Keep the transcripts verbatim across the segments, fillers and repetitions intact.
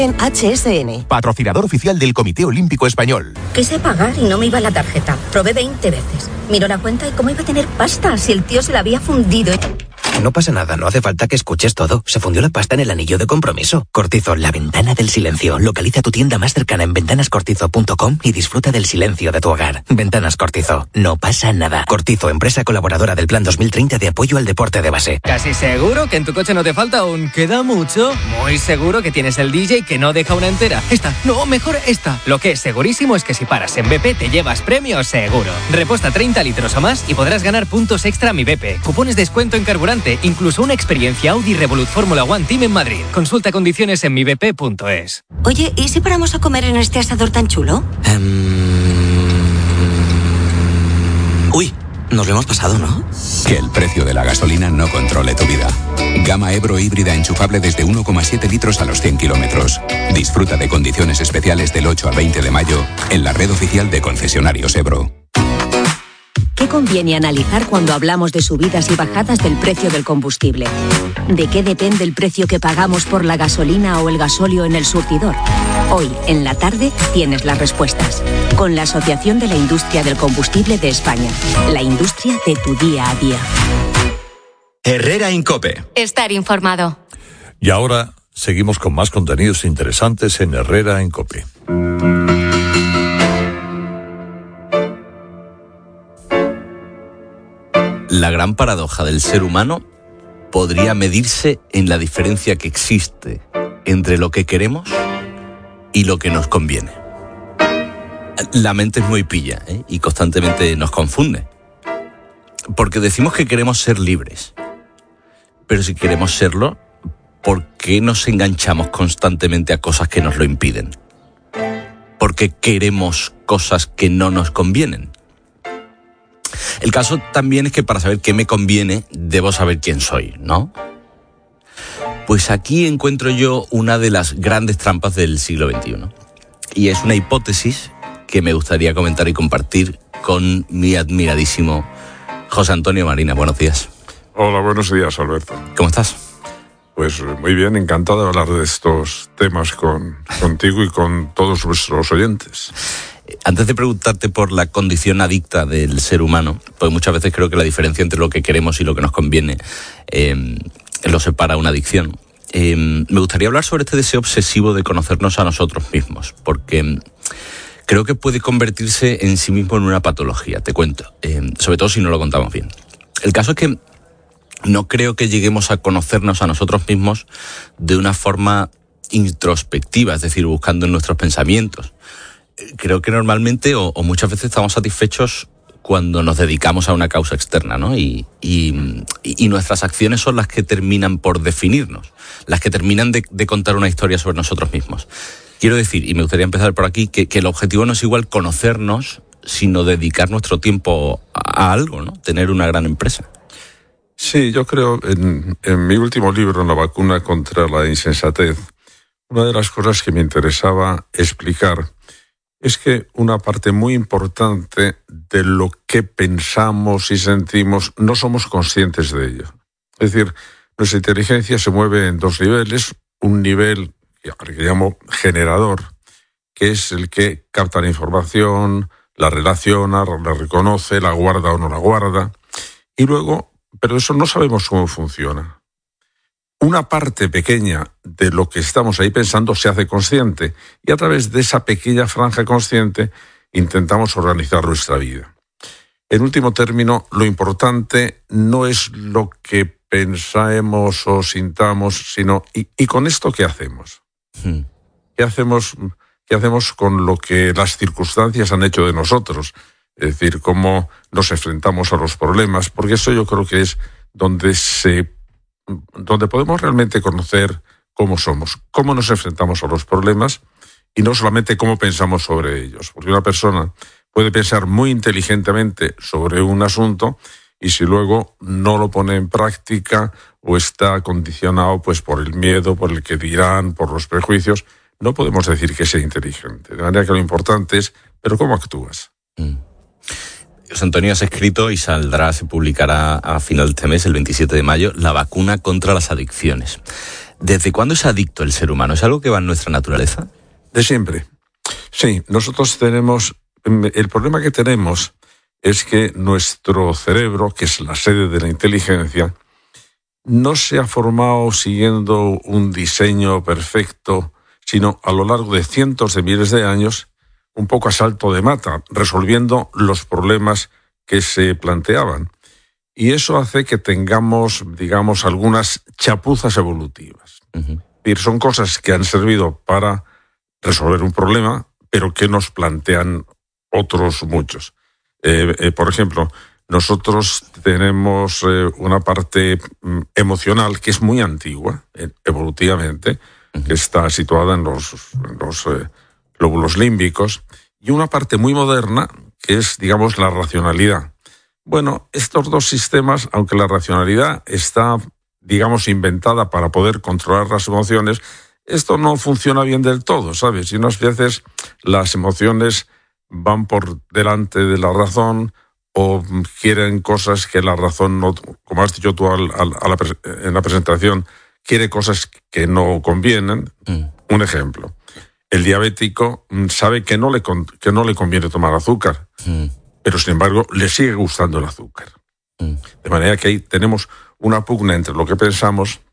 En H S N, patrocinador oficial del Comité Olímpico Español. Quise pagar y no me iba la tarjeta. Probé veinte veces. Miró la cuenta y cómo iba a tener pasta si el tío se la había fundido. No pasa nada, no hace falta que escuches todo. Se fundió la pasta en el anillo de compromiso. Cortizo, la ventana del silencio. Localiza tu tienda más cercana en ventanas cortizo punto com y disfruta del silencio de tu hogar. Ventanas Cortizo, no pasa nada. Cortizo, empresa colaboradora del Plan dos mil treinta de apoyo al deporte de base. ¿Casi seguro que en tu coche no te falta un queda mucho? Muy seguro que tienes el D J que no deja una entera. Esta, no, mejor esta. Lo que es segurísimo es que si paras en B P te llevas premio seguro. Reposta treinta litros o más y podrás ganar puntos extra a mi B P. Cupones de descuento en carburante, incluso una experiencia Audi Revolut Fórmula One Team en Madrid. Consulta condiciones en mi b p punto es. Oye, ¿y si paramos a comer en este asador tan chulo? Um... Uy, nos lo hemos pasado, ¿no? Que el precio de la gasolina no controle tu vida. Gama Ebro híbrida enchufable desde uno coma siete litros a los cien kilómetros. Disfruta de condiciones especiales del ocho al veinte de mayo en la red oficial de concesionarios Ebro. ¿Qué conviene analizar cuando hablamos de subidas y bajadas del precio del combustible? ¿De qué depende el precio que pagamos por la gasolina o el gasóleo en el surtidor? Hoy, en la tarde, tienes las respuestas. Con la Asociación de la Industria del Combustible de España. La industria de tu día a día. Herrera Incope. Estar informado. Y ahora seguimos con más contenidos interesantes en Herrera Incope. La gran paradoja del ser humano podría medirse en la diferencia que existe entre lo que queremos y lo que nos conviene. La mente es muy pilla, ¿eh? Y constantemente nos confunde. Porque decimos que queremos ser libres. Pero si queremos serlo, ¿por qué nos enganchamos constantemente a cosas que nos lo impiden? ¿Por qué queremos cosas que no nos convienen? El caso también es que para saber qué me conviene, debo saber quién soy, ¿no? Pues aquí encuentro yo una de las grandes trampas del siglo veintiuno. Y es una hipótesis que me gustaría comentar y compartir con mi admiradísimo José Antonio Marina. Buenos días. Hola, buenos días, Alberto. ¿Cómo estás? Pues muy bien, encantado de hablar de estos temas con, contigo y con todos nuestros oyentes. Antes de preguntarte por la condición adicta del ser humano, pues muchas veces creo que la diferencia entre lo que queremos y lo que nos conviene eh, lo separa una adicción. Eh, me gustaría hablar sobre este deseo obsesivo de conocernos a nosotros mismos, porque creo que puede convertirse en sí mismo en una patología, te cuento, eh, sobre todo si no lo contamos bien. El caso es que no creo que lleguemos a conocernos a nosotros mismos de una forma introspectiva, es decir, buscando en nuestros pensamientos. Creo que normalmente o, o muchas veces estamos satisfechos cuando nos dedicamos a una causa externa, ¿no? Y, y, y nuestras acciones son las que terminan por definirnos, las que terminan de, de contar una historia sobre nosotros mismos. Quiero decir, y me gustaría empezar por aquí, que, que el objetivo no es igual conocernos, sino dedicar nuestro tiempo a, a algo, ¿no? Tener una gran empresa. Sí, yo creo, en, en mi último libro, La vacuna contra la insensatez, una de las cosas que me interesaba explicar es que una parte muy importante de lo que pensamos y sentimos no somos conscientes de ello. Es decir, nuestra inteligencia se mueve en dos niveles. Un nivel que llamo generador, que es el que capta la información, la relaciona, la reconoce, la guarda o no la guarda. Y luego, pero eso no sabemos cómo funciona. Una parte pequeña de lo que estamos ahí pensando se hace consciente y a través de esa pequeña franja consciente intentamos organizar nuestra vida. En último término, lo importante no es lo que pensamos o sintamos, sino ¿y, y con esto qué hacemos? Hmm. ¿Qué hacemos, qué hacemos con lo que las circunstancias han hecho de nosotros? Es decir, cómo nos enfrentamos a los problemas, porque eso yo creo que es donde se donde podemos realmente conocer cómo somos, cómo nos enfrentamos a los problemas y no solamente cómo pensamos sobre ellos. Porque una persona puede pensar muy inteligentemente sobre un asunto y si luego no lo pone en práctica o está condicionado pues por el miedo, por el que dirán, por los prejuicios, no podemos decir que sea inteligente. De manera que lo importante es, ¿pero cómo actúas? Mm. José Antonio, has escrito y saldrá, se publicará a final de este mes, el veintisiete de mayo, La vacuna contra las adicciones. ¿Desde cuándo es adicto el ser humano? ¿Es algo que va en nuestra naturaleza? De siempre. Sí, nosotros tenemos... El problema que tenemos es que nuestro cerebro, que es la sede de la inteligencia, no se ha formado siguiendo un diseño perfecto, sino a lo largo de cientos de miles de años, un poco a salto de mata, resolviendo los problemas que se planteaban. Y eso hace que tengamos, digamos, algunas chapuzas evolutivas. Uh-huh. Es decir, son cosas que han servido para resolver un problema, pero que nos plantean otros muchos. Eh, eh, por ejemplo, nosotros tenemos eh, una parte mm, emocional que es muy antigua, eh, evolutivamente, uh-huh. que está situada en los, en los eh, glóbulos límbicos, y una parte muy moderna que es, digamos, la racionalidad. Bueno, estos dos sistemas, aunque la racionalidad está, digamos, inventada para poder controlar las emociones, esto no funciona bien del todo, ¿sabes? Y unas veces las emociones van por delante de la razón o quieren cosas que la razón no, como has dicho tú al, al, a la, en la presentación, quiere cosas que no convienen. Mm. Un ejemplo, el diabético sabe que no le, que no le conviene tomar azúcar, mm. pero sin embargo le sigue gustando el azúcar. Mm. De manera que ahí tenemos una pugna entre lo que pensamos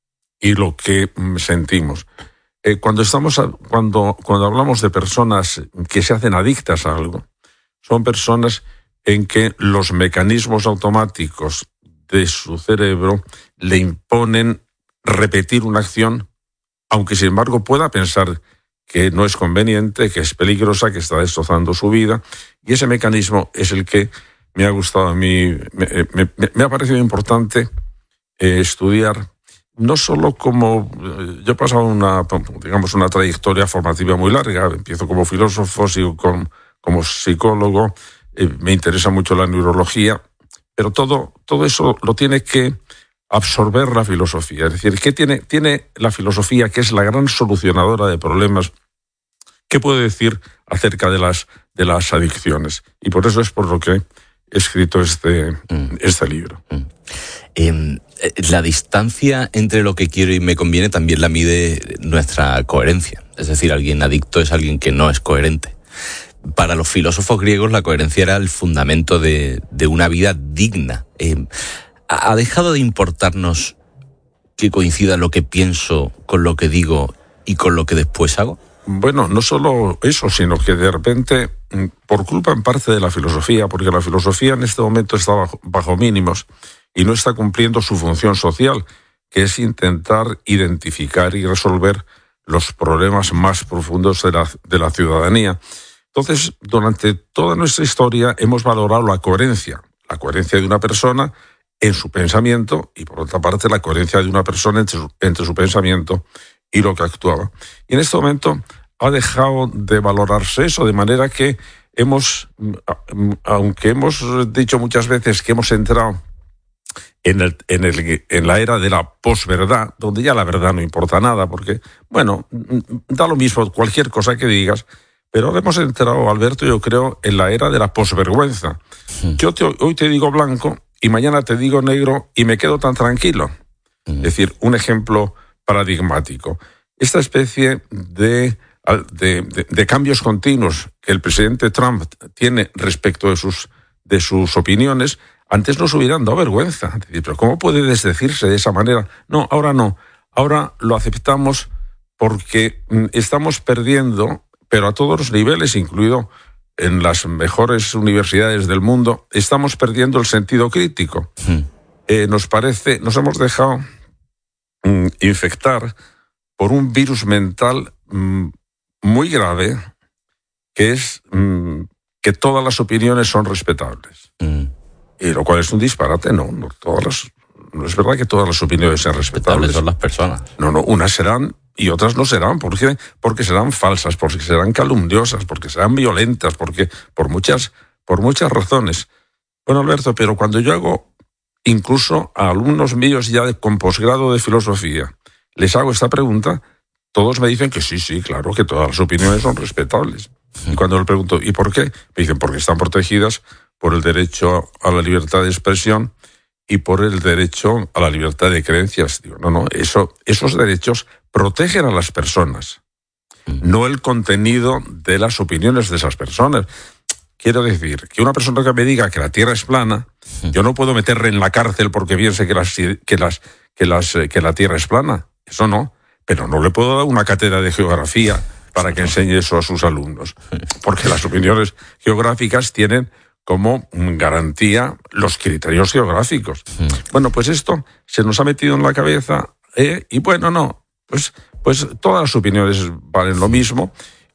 y lo que sentimos. Eh, cuando estamos a, cuando cuando hablamos de personas que se hacen adictas a algo, son personas en que los mecanismos automáticos de su cerebro le imponen repetir una acción, aunque sin embargo pueda pensar que no es conveniente, que es peligrosa, que está destrozando su vida, y ese mecanismo es el que me ha gustado a mí, me, me, me ha parecido importante eh, estudiar. No solo como... Yo he pasado una, digamos, una trayectoria formativa muy larga. Empiezo como filósofo, sigo con, como psicólogo, eh, me interesa mucho la neurología, pero todo, todo eso lo tiene que absorber la filosofía. Es decir, ¿qué tiene, tiene la filosofía, que es la gran solucionadora de problemas? ¿Qué puede decir acerca de las, de las adicciones? Y por eso es por lo que he escrito este, mm. este libro. Mm. Eh, la distancia entre lo que quiero y me conviene también la mide nuestra coherencia. Es decir, alguien adicto es alguien que no es coherente. Para los filósofos griegos la coherencia era el fundamento de, de una vida digna. Eh, ¿Ha dejado de importarnos que coincida lo que pienso con lo que digo y con lo que después hago? Bueno, no solo eso, sino que de repente, por culpa en parte de la filosofía, porque la filosofía en este momento está bajo, bajo mínimos y no está cumpliendo su función social, que es intentar identificar y resolver los problemas más profundos de la, de la ciudadanía. Entonces, durante toda nuestra historia hemos valorado la coherencia, la coherencia de una persona en su pensamiento y, por otra parte, la coherencia de una persona entre su, entre su pensamiento y lo que actuaba. Y en este momento ha dejado de valorarse eso, de manera que hemos, aunque hemos dicho muchas veces que hemos entrado en, el, en, el, en la era de la posverdad, donde ya la verdad no importa nada, porque, bueno, da lo mismo cualquier cosa que digas, pero ahora hemos entrado, Alberto, yo creo, en la era de la posvergüenza. Sí. Yo te, hoy te digo blanco y mañana te digo negro y me quedo tan tranquilo. Sí. Es decir, un ejemplo paradigmático. Esta especie de, de, de, de cambios continuos que el presidente Trump tiene respecto de sus, de sus opiniones, antes nos hubieran dado vergüenza. Es decir, pero ¿cómo puede desdecirse de esa manera? No, ahora no. Ahora lo aceptamos porque estamos perdiendo, pero a todos los niveles, incluido en las mejores universidades del mundo, estamos perdiendo el sentido crítico. Sí. Eh, nos parece, nos hemos dejado mm, infectar por un virus mental mm, muy grave, que es mm, que todas las opiniones son respetables. Mm. Y lo cual es un disparate, no, no todas las, no es verdad que todas las opiniones sean respetables. Respetables son las personas. No, no, unas serán y otras no serán, porque, porque serán falsas, porque serán calumniosas, porque serán violentas, porque por muchas, por muchas razones. Bueno, Alberto, pero cuando yo hago, incluso a alumnos míos ya de, con posgrado de filosofía, les hago esta pregunta, todos me dicen que sí, sí, claro, que todas las opiniones son respetables. Y cuando le pregunto, ¿y por qué? Me dicen, porque están protegidas por el derecho a la libertad de expresión y por el derecho a la libertad de creencias. Digo, no, no, eso, esos derechos protegen a las personas, no el contenido de las opiniones de esas personas. Quiero decir, que una persona que me diga que la Tierra es plana, yo no puedo meterle en la cárcel porque piense que, las, que, las, que, las, que la Tierra es plana. Eso no. Pero no le puedo dar una cátedra de geografía para que enseñe eso a sus alumnos. Porque las opiniones geográficas tienen como garantía los criterios geográficos. Bueno, pues esto se nos ha metido en la cabeza, ¿eh? Y bueno, no, pues, pues todas las opiniones valen lo mismo.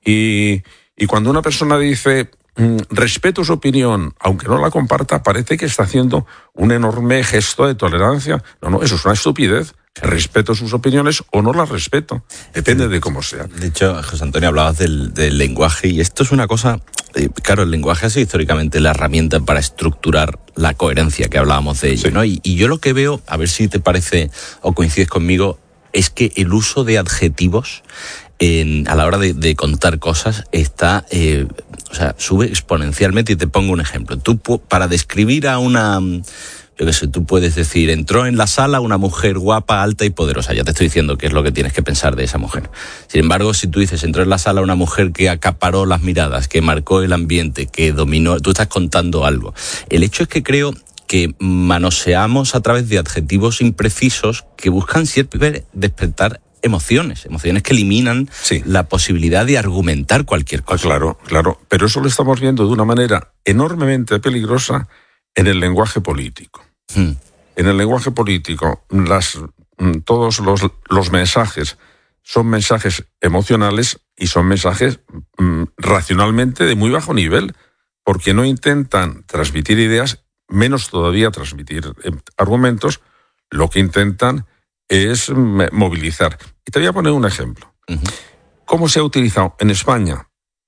Y, y cuando una persona dice, respeto su opinión, aunque no la comparta, parece que está haciendo un enorme gesto de tolerancia. No, no, eso es una estupidez. Respeto sus opiniones o no las respeto. Depende de cómo sea. De hecho, José Antonio, hablabas del, del lenguaje, y esto es una cosa... Eh, claro, el lenguaje ha sido históricamente la herramienta para estructurar la coherencia, que hablábamos de ello, sí. ¿no? Y, y yo lo que veo, a ver si te parece o coincides conmigo, es que el uso de adjetivos en, a la hora de, de contar cosas está... Eh, o sea, sube exponencialmente. Y te pongo un ejemplo. Tú, para describir a una... Yo qué sé, tú puedes decir, entró en la sala una mujer guapa, alta y poderosa. Ya te estoy diciendo qué es lo que tienes que pensar de esa mujer. Sin embargo, si tú dices, entró en la sala una mujer que acaparó las miradas, que marcó el ambiente, que dominó, tú estás contando algo. El hecho es que creo que manoseamos a través de adjetivos imprecisos que buscan siempre despertar emociones, emociones que eliminan sí. la posibilidad de argumentar cualquier cosa. Ah, claro, claro. Pero eso lo estamos viendo de una manera enormemente peligrosa en el lenguaje político. Hmm. En el lenguaje político, las, todos los, los mensajes son mensajes emocionales y son mensajes mm, racionalmente de muy bajo nivel, porque no intentan transmitir ideas, menos todavía transmitir eh, argumentos. Lo que intentan es movilizar. Y te voy a poner un ejemplo. Uh-huh. ¿Cómo se ha utilizado en España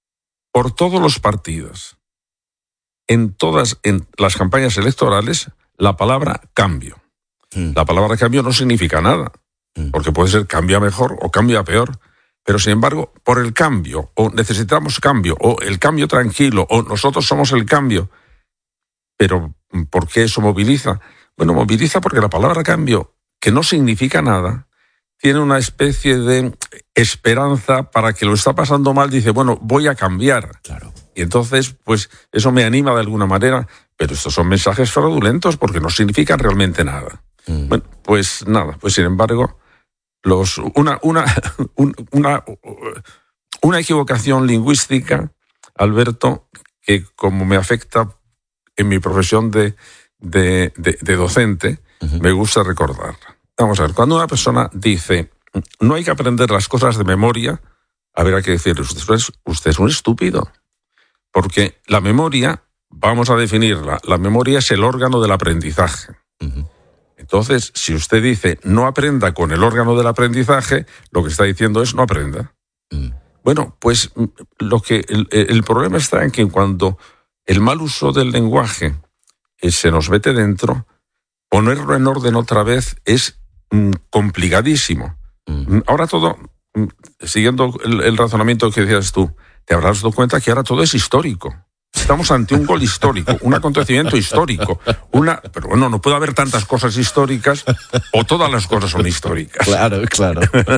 por todos los partidos, en todas en las campañas electorales, la palabra cambio? Uh-huh. La palabra cambio no significa nada, uh-huh. porque puede ser cambio a mejor o cambio a peor. Pero, sin embargo, por el cambio, o necesitamos cambio, o el cambio tranquilo, o nosotros somos el cambio. Pero, ¿por qué eso moviliza? Bueno, moviliza porque la palabra cambio, que no significa nada, tiene una especie de esperanza para que lo está pasando mal, dice, bueno, voy a cambiar. Claro. Y entonces, pues, eso me anima de alguna manera, pero estos son mensajes fraudulentos porque no significan realmente nada. Mm. Bueno, pues nada, pues sin embargo, los una, una, una, una equivocación lingüística, Alberto, que como me afecta en mi profesión de, de, de, de docente, uh-huh. me gusta recordarla. Vamos a ver, cuando una persona dice, no hay que aprender las cosas de memoria, habrá que decirle, usted es, usted es un estúpido. Porque la memoria, vamos a definirla, la memoria es el órgano del aprendizaje. Uh-huh. Entonces, si usted dice, no aprenda con el órgano del aprendizaje, lo que está diciendo es, no aprenda. Uh-huh. Bueno, pues lo que el, el problema está en que cuando el mal uso del lenguaje eh, se nos mete dentro, ponerlo en orden otra vez es mm, complicadísimo. Mm. Ahora todo, mm, siguiendo el, el razonamiento que decías tú, te habrás dado cuenta que ahora todo es histórico. Estamos ante un gol histórico, un acontecimiento histórico. Una, pero bueno, no puede haber tantas cosas históricas o todas las cosas son históricas. Claro, claro.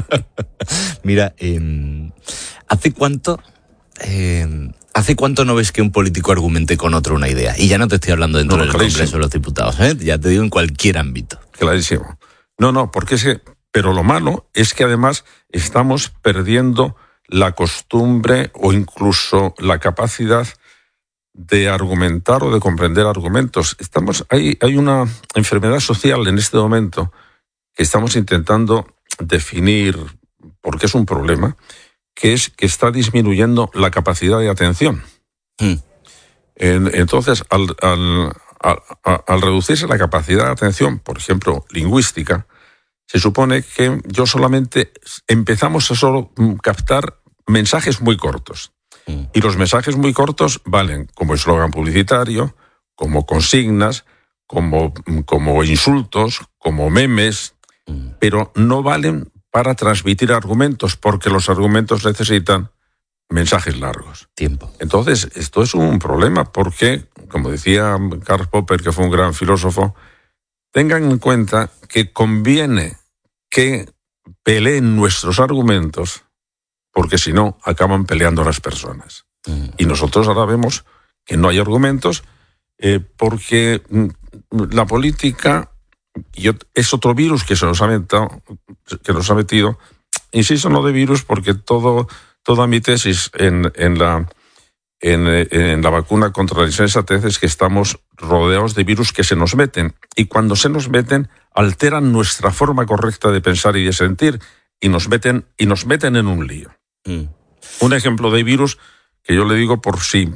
Mira, eh, ¿hace cuánto... Eh, ¿Hace cuánto no ves que un político argumente con otro una idea? Y ya no te estoy hablando dentro no, del clarísimo. Congreso de los Diputados, ¿eh? Ya te digo en cualquier ámbito. Clarísimo. No, no, porque es que... Pero lo malo es que además estamos perdiendo la costumbre o incluso la capacidad de argumentar o de comprender argumentos. Estamos, hay, hay una enfermedad social en este momento que estamos intentando definir porque es un problema, que es que está disminuyendo la capacidad de atención. Mm. En, entonces, al, al, al, al reducirse la capacidad de atención, por ejemplo, lingüística, se supone que yo solamente empezamos a solo captar mensajes muy cortos. Mm. Y los mensajes muy cortos valen como eslogan publicitario, como consignas, como, como insultos, como memes, mm. pero no valen para transmitir argumentos, porque los argumentos necesitan mensajes largos. Tiempo. Entonces, esto es un problema, porque, como decía Karl Popper, que fue un gran filósofo, tengan en cuenta que conviene que peleen nuestros argumentos, porque si no, acaban peleando las personas. Mm. Y nosotros ahora vemos que no hay argumentos, eh, porque la política y es otro virus que se nos ha metido, que nos ha metido. Insisto en lo de virus porque todo, toda mi tesis en, en la en, en la vacuna contra la insensatez es que estamos rodeados de virus que se nos meten, y cuando se nos meten alteran nuestra forma correcta de pensar y de sentir, y nos meten y nos meten en un lío. Mm. Un ejemplo de virus que yo le digo por sí,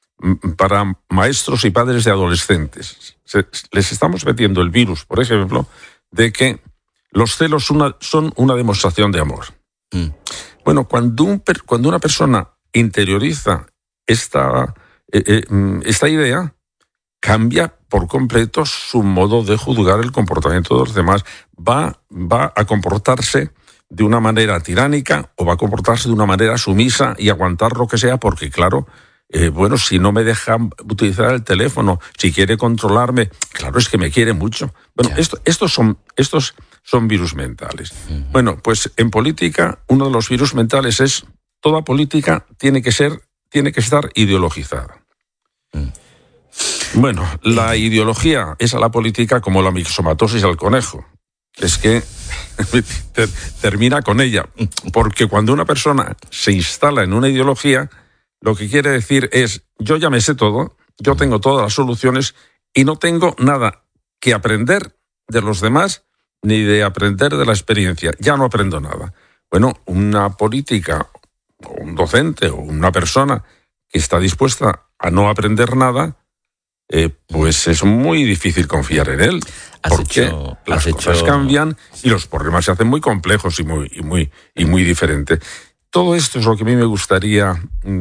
para maestros y padres de adolescentes. Se, les estamos metiendo el virus, por ejemplo, de que los celos una, son una demostración de amor. Mm. Bueno, cuando, un, cuando una persona interioriza esta, eh, eh, esta idea, cambia por completo su modo de juzgar el comportamiento de los demás. Va, va a comportarse de una manera tiránica o va a comportarse de una manera sumisa y aguantar lo que sea, porque claro, Eh, bueno, si no me deja utilizar el teléfono, si quiere controlarme, claro, es que me quiere mucho. Bueno, esto, estos son estos son virus mentales. Uh-huh. Bueno, pues en política uno de los virus mentales es toda política tiene que ser, tiene que estar ideologizada. Uh-huh. Bueno, la ideología es a la política como la mixomatosis al conejo. Es que ter, termina con ella, porque cuando una persona se instala en una ideología, lo que quiere decir es, yo ya me sé todo, yo tengo todas las soluciones y no tengo nada que aprender de los demás ni de aprender de la experiencia. Ya no aprendo nada. Bueno, una política, o un docente, o una persona que está dispuesta a no aprender nada, eh, pues es muy difícil confiar en él. Porque hecho, las cosas hecho... cambian y los problemas se hacen muy complejos y muy, y muy, y muy diferentes. Todo esto es lo que a mí me gustaría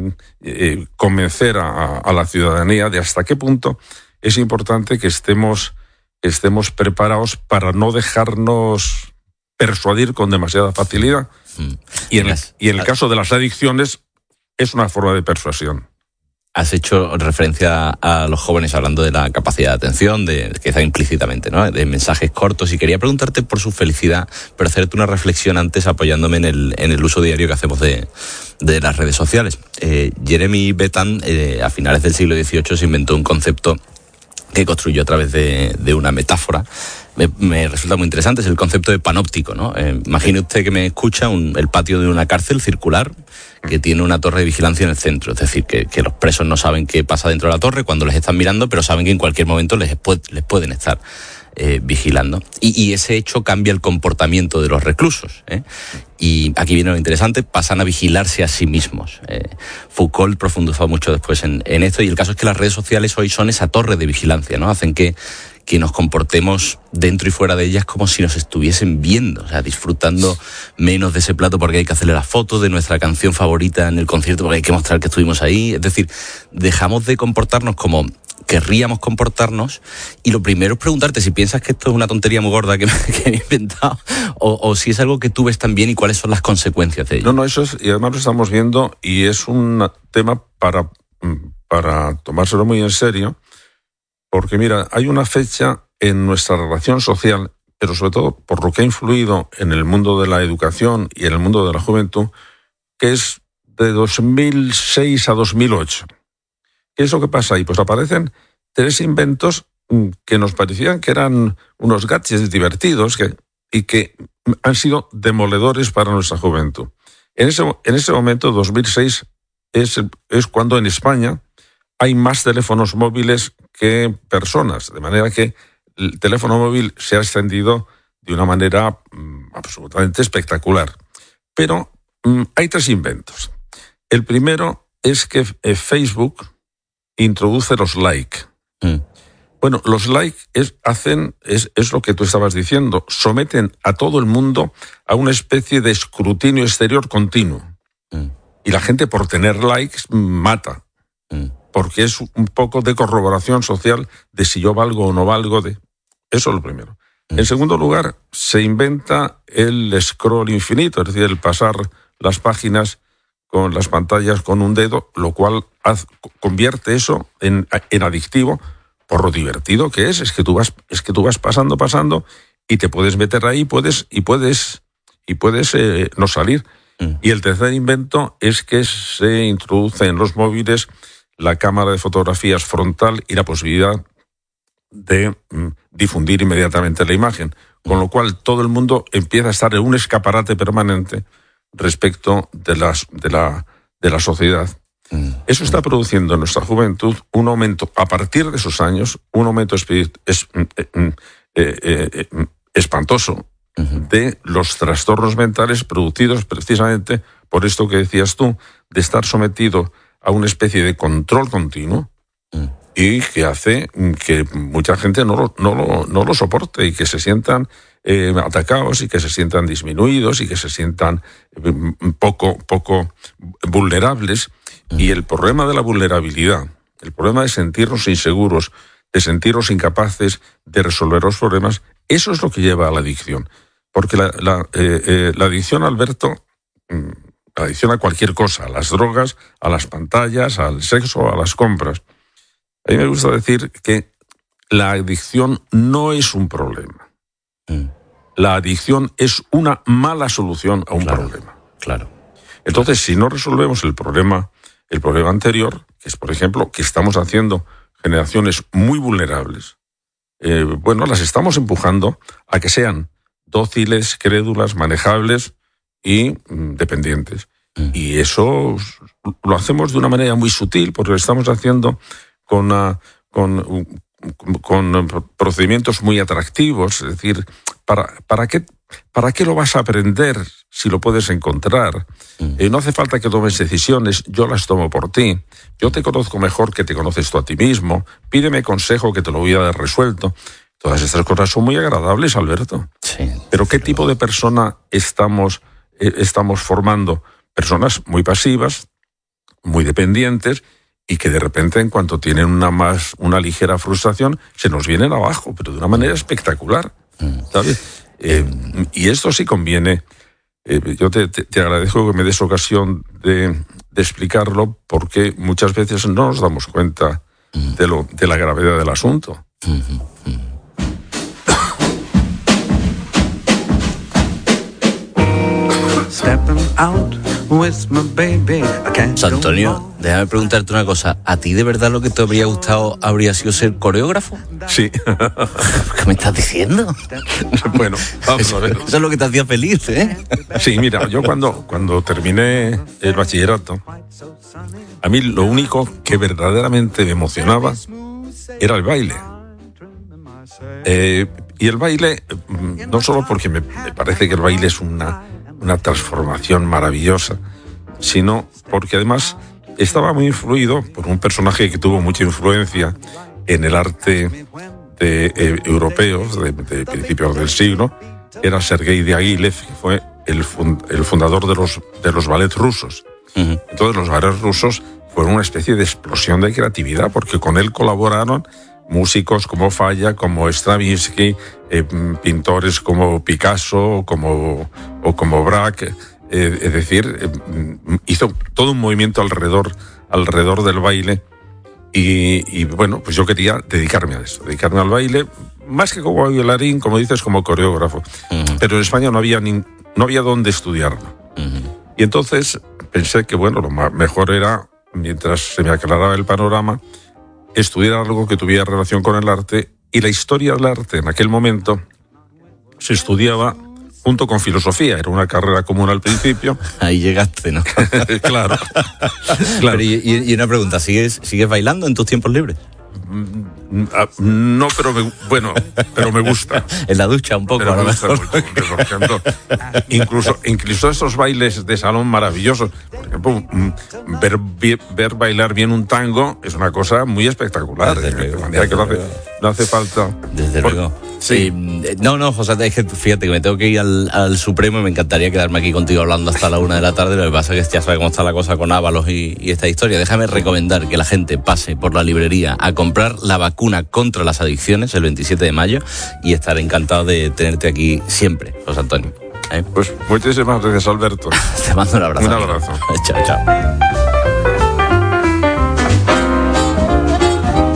eh, convencer a, a la ciudadanía de hasta qué punto es importante que estemos, estemos preparados para no dejarnos persuadir con demasiada facilidad. Mm. Y, en el, y en el caso de las adicciones es una forma de persuasión. Has hecho referencia a los jóvenes hablando de la capacidad de atención, de quizá implícitamente, ¿no? De mensajes cortos, y quería preguntarte por su felicidad, pero hacerte una reflexión antes apoyándome en el, en el uso diario que hacemos de, de las redes sociales. Eh, Jeremy Bentham, eh, a finales del siglo dieciocho, se inventó un concepto que construyó a través de, de una metáfora. Me, me resulta muy interesante, es el concepto de panóptico, ¿no? Eh, imagine usted que me escucha un, el patio de una cárcel circular que tiene una torre de vigilancia en el centro, es decir, que, que los presos no saben qué pasa dentro de la torre cuando les están mirando, pero saben que en cualquier momento les, puede, les pueden estar eh, vigilando. Y, y ese hecho cambia el comportamiento de los reclusos, ¿eh? Y aquí viene lo interesante, pasan a vigilarse a sí mismos. Eh, Foucault profundizó mucho después en, en esto, y el caso es que las redes sociales hoy son esa torre de vigilancia, ¿no? Hacen que que nos comportemos dentro y fuera de ellas como si nos estuviesen viendo, o sea, disfrutando menos de ese plato porque hay que hacerle la foto, de nuestra canción favorita en el concierto porque hay que mostrar que estuvimos ahí. Es decir, dejamos de comportarnos como querríamos comportarnos, y lo primero es preguntarte si piensas que esto es una tontería muy gorda que me, que me he inventado, o, o si es algo que tú ves también y cuáles son las consecuencias de ello. No, no, eso es, y además lo estamos viendo, y es un tema para, para tomárselo muy en serio. Porque mira, hay una fecha en nuestra relación social, pero sobre todo por lo que ha influido en el mundo de la educación y en el mundo de la juventud, que es de dos mil seis a dos mil ocho. ¿Qué es lo que pasa ahí? Pues aparecen tres inventos que nos parecían que eran unos gadgets divertidos que, y que han sido demoledores para nuestra juventud. En ese, en ese momento, dos mil seis, es, es cuando en España hay más teléfonos móviles que personas, de manera que el teléfono móvil se ha extendido de una manera mmm, absolutamente espectacular. Pero mmm, hay tres inventos. El primero es que eh, Facebook introduce los like. Mm. Bueno, los like es, hacen, es, es lo que tú estabas diciendo, someten a todo el mundo a una especie de escrutinio exterior continuo. Mm. Y la gente, por tener likes, mata. Mm. Porque es un poco de corroboración social de si yo valgo o no valgo. De Eso es lo primero. Mm. En segundo lugar, se inventa el scroll infinito, es decir, el pasar las páginas con las pantallas con un dedo, lo cual haz, convierte eso en, en adictivo, por lo divertido que es. Es que tú vas, es que tú vas pasando, pasando y te puedes meter ahí, puedes y puedes y puedes eh, no salir. Mm. Y el tercer invento es que se introduce en los móviles la cámara de fotografías frontal y la posibilidad de mm, difundir inmediatamente la imagen, con lo cual todo el mundo empieza a estar en un escaparate permanente respecto de las de la de la sociedad. Mm. Eso está produciendo en nuestra juventud un aumento, a partir de esos años, un aumento espirit- es, eh, eh, eh, eh, espantoso uh-huh. de los trastornos mentales producidos precisamente por esto que decías tú, de estar sometido a una especie de control continuo mm. y que hace que mucha gente no lo, no lo, no lo soporte y que se sientan eh, atacados y que se sientan disminuidos y que se sientan eh, poco, poco vulnerables. Mm. Y el problema de la vulnerabilidad, el problema de sentirnos inseguros, de sentirnos incapaces de resolver los problemas, eso es lo que lleva a la adicción. Porque la, la, eh, eh, la adicción, Alberto, la adicción a cualquier cosa, a las drogas, a las pantallas, al sexo, a las compras. A mí me gusta decir que la adicción no es un problema. Mm. La adicción es una mala solución a un claro, problema. Claro. Entonces, si no resolvemos el problema, el problema anterior, que es, por ejemplo, que estamos haciendo generaciones muy vulnerables, eh, bueno, las estamos empujando a que sean dóciles, crédulas, manejables y mm, dependientes. Mm. Y eso lo hacemos de una manera muy sutil, porque lo estamos haciendo con, uh, con, con procedimientos muy atractivos. Es decir, ¿para, para, qué, ¿para qué lo vas a aprender si lo puedes encontrar? Mm. Eh, no hace falta que tomes decisiones, yo las tomo por ti. Yo te conozco mejor que te conoces tú a ti mismo. Pídeme consejo que te lo voy a dar resuelto. Todas estas cosas son muy agradables, Alberto. Sí, pero ¿qué tipo de persona estamos, eh, estamos formando? Personas muy pasivas, muy dependientes, y que de repente, en cuanto tienen una más una ligera frustración, se nos vienen abajo, pero de una manera espectacular, ¿sabes? Eh, y esto sí conviene. Eh, yo te, te, te agradezco que me des ocasión de, de explicarlo, porque muchas veces no nos damos cuenta de, lo, de la gravedad del asunto. Antonio, déjame preguntarte una cosa. ¿A ti de verdad lo que te habría gustado habría sido ser coreógrafo? Sí. ¿Qué me estás diciendo? Bueno, vamos a ver. Eso es lo que te hacía feliz, ¿eh? Sí, mira, yo cuando, cuando terminé el bachillerato, a mí lo único que verdaderamente me emocionaba era el baile. Eh, y el baile, no solo porque me, me parece que el baile es una... una transformación maravillosa, sino porque además estaba muy influido por un personaje que tuvo mucha influencia en el arte de, eh, europeo de, de principios del siglo, era Sergei Diaghilev, que fue el, fund, el fundador de los, de los ballets rusos. Uh-huh. Entonces los ballets rusos fueron una especie de explosión de creatividad, porque con él colaboraron músicos como Falla, como Stravinsky, eh, pintores como Picasso, como o como Braque, eh, es decir, eh, hizo todo un movimiento alrededor alrededor del baile y, y bueno, pues yo quería dedicarme a eso, dedicarme al baile, más que como bailarín, como dices, como coreógrafo. Uh-huh. Pero en España no había ni, no había dónde estudiarlo. Uh-huh. Y entonces pensé que bueno, lo mejor era, mientras se me aclaraba el panorama, estudiar algo que tuviera relación con el arte, y la historia del arte en aquel momento se estudiaba junto con filosofía, era una carrera común al principio. Ahí llegaste, ¿no? Claro. Claro. Pero y, y una pregunta, ¿sigues, ¿sigues bailando en tus tiempos libres? No, pero me, bueno, pero me gusta. En la ducha un poco, pero a lo me gusta mejor. Mucho, incluso, incluso estos bailes de salón maravillosos. Por ejemplo, ver, ver bailar bien un tango es una cosa muy espectacular. Desde de luego, manera desde que no hace, no hace falta. Desde Por, luego. Sí. sí. No, no, José, es que fíjate que me tengo que ir al, al Supremo y me encantaría quedarme aquí contigo hablando hasta la una de la tarde. Lo que pasa es que ya sabes cómo está la cosa con Ábalos y, y esta historia. Déjame recomendar que la gente pase por la librería a comprar la vacuna contra las adicciones el veintisiete de mayo y estaré encantado de tenerte aquí siempre, José Antonio. ¿Eh? Pues muchísimas gracias, Alberto. Te mando un abrazo. Un abrazo. Chao, chao.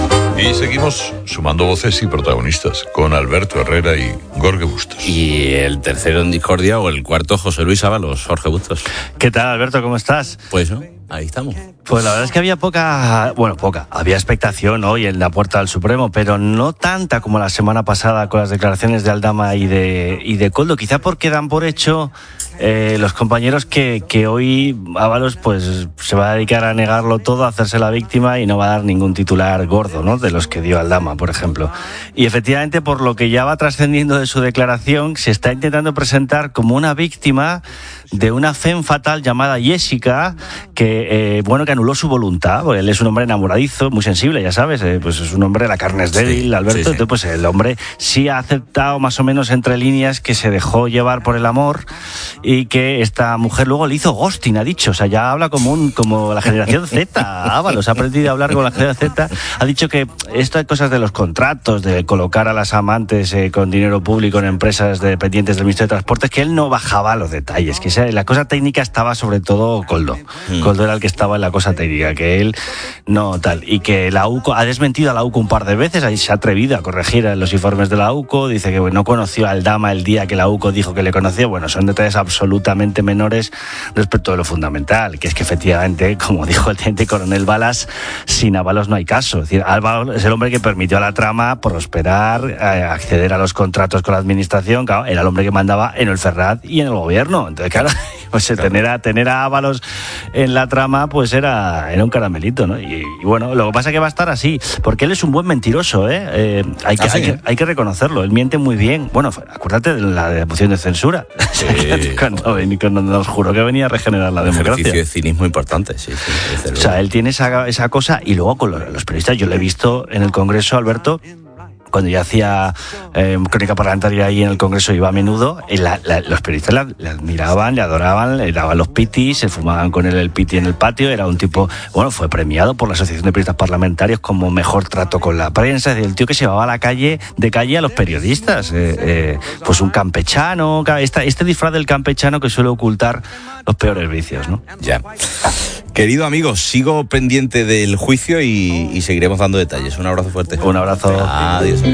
Y seguimos sumando voces y protagonistas con Alberto Herrera y Jorge Bustos. Y el tercero en discordia, o el cuarto, José Luis Ábalos, Jorge Bustos. ¿Qué tal, Alberto? ¿Cómo estás? Pues no, ahí estamos. Pues la verdad es que había poca, bueno, poca, había expectación hoy en la puerta del Supremo, pero no tanta como la semana pasada con las declaraciones de Aldama y de, y de Koldo, quizá porque dan por hecho eh, los compañeros que, que hoy Ábalos pues se va a dedicar a negarlo todo, a hacerse la víctima y no va a dar ningún titular gordo, ¿no?, de los que dio Aldama, por ejemplo. Y efectivamente, por lo que ya va trascendiendo de su declaración, se está intentando presentar como una víctima de una femme fatal llamada Jessica, que, eh, bueno, que anuló su voluntad. Él es un hombre enamoradizo, muy sensible, ya sabes, eh, pues es un hombre, la carne es débil, sí, Alberto, sí, sí. Entonces pues el hombre sí ha aceptado más o menos entre líneas que se dejó llevar por el amor y que esta mujer luego le hizo ghosting, ha dicho, o sea, ya habla como un como la generación Z, Ábalos ha aprendido a hablar con la generación Z, ha dicho que estas cosas de los contratos, de colocar a las amantes eh, con dinero público en empresas dependientes del Ministerio de Transportes, que él no bajaba los detalles, que esa, la cosa técnica estaba sobre todo Koldo. Mm. Koldo era el que estaba en la cosa técnica, que él no tal. Y que la U C O ha desmentido a la U C O un par de veces, ahí se ha atrevido a corregir los informes de la U C O, dice que bueno, no conoció a Aldama el día que la U C O dijo que le conocía. Bueno, son detalles absolutamente menores respecto de lo fundamental, que es que efectivamente, como dijo el teniente coronel Balas, sin Ábalos no hay caso. Es decir, Ábalos es el hombre que permitió a la trama prosperar, eh, acceder a los contratos con la administración, claro, era el hombre que mandaba en el Ferrat y en el gobierno. Entonces, claro, pues claro. tener a tener a Ábalos en la trama pues era, era un caramelito, ¿no? Y, y bueno, lo que pasa es que va a estar así, porque él es un buen mentiroso, ¿eh? eh hay, que, ¿Ah, sí? hay, que, hay que reconocerlo, él miente muy bien. Bueno, acuérdate de la moción de censura, sí. cuando, cuando nos juró que venía a regenerar la un democracia. Un ejercicio de cinismo importante, sí. sí o sea, él tiene esa, esa cosa, y luego con los, los periodistas, yo lo he visto en el Congreso, Alberto, cuando yo hacía eh, crónica parlamentaria ahí en el Congreso, iba a menudo, la, la, los periodistas le, le admiraban, le adoraban, le daban los pitis, se fumaban con él el piti en el patio, era un tipo, bueno, fue premiado por la Asociación de Periodistas Parlamentarios como mejor trato con la prensa, el tío que se llevaba a la calle, de calle a los periodistas, eh, eh, pues un campechano, este, este disfraz del campechano que suele ocultar los peores vicios, ¿no? Ya. Querido amigo, sigo pendiente del juicio y, y seguiremos dando detalles. Un abrazo fuerte. Un abrazo. Adiós.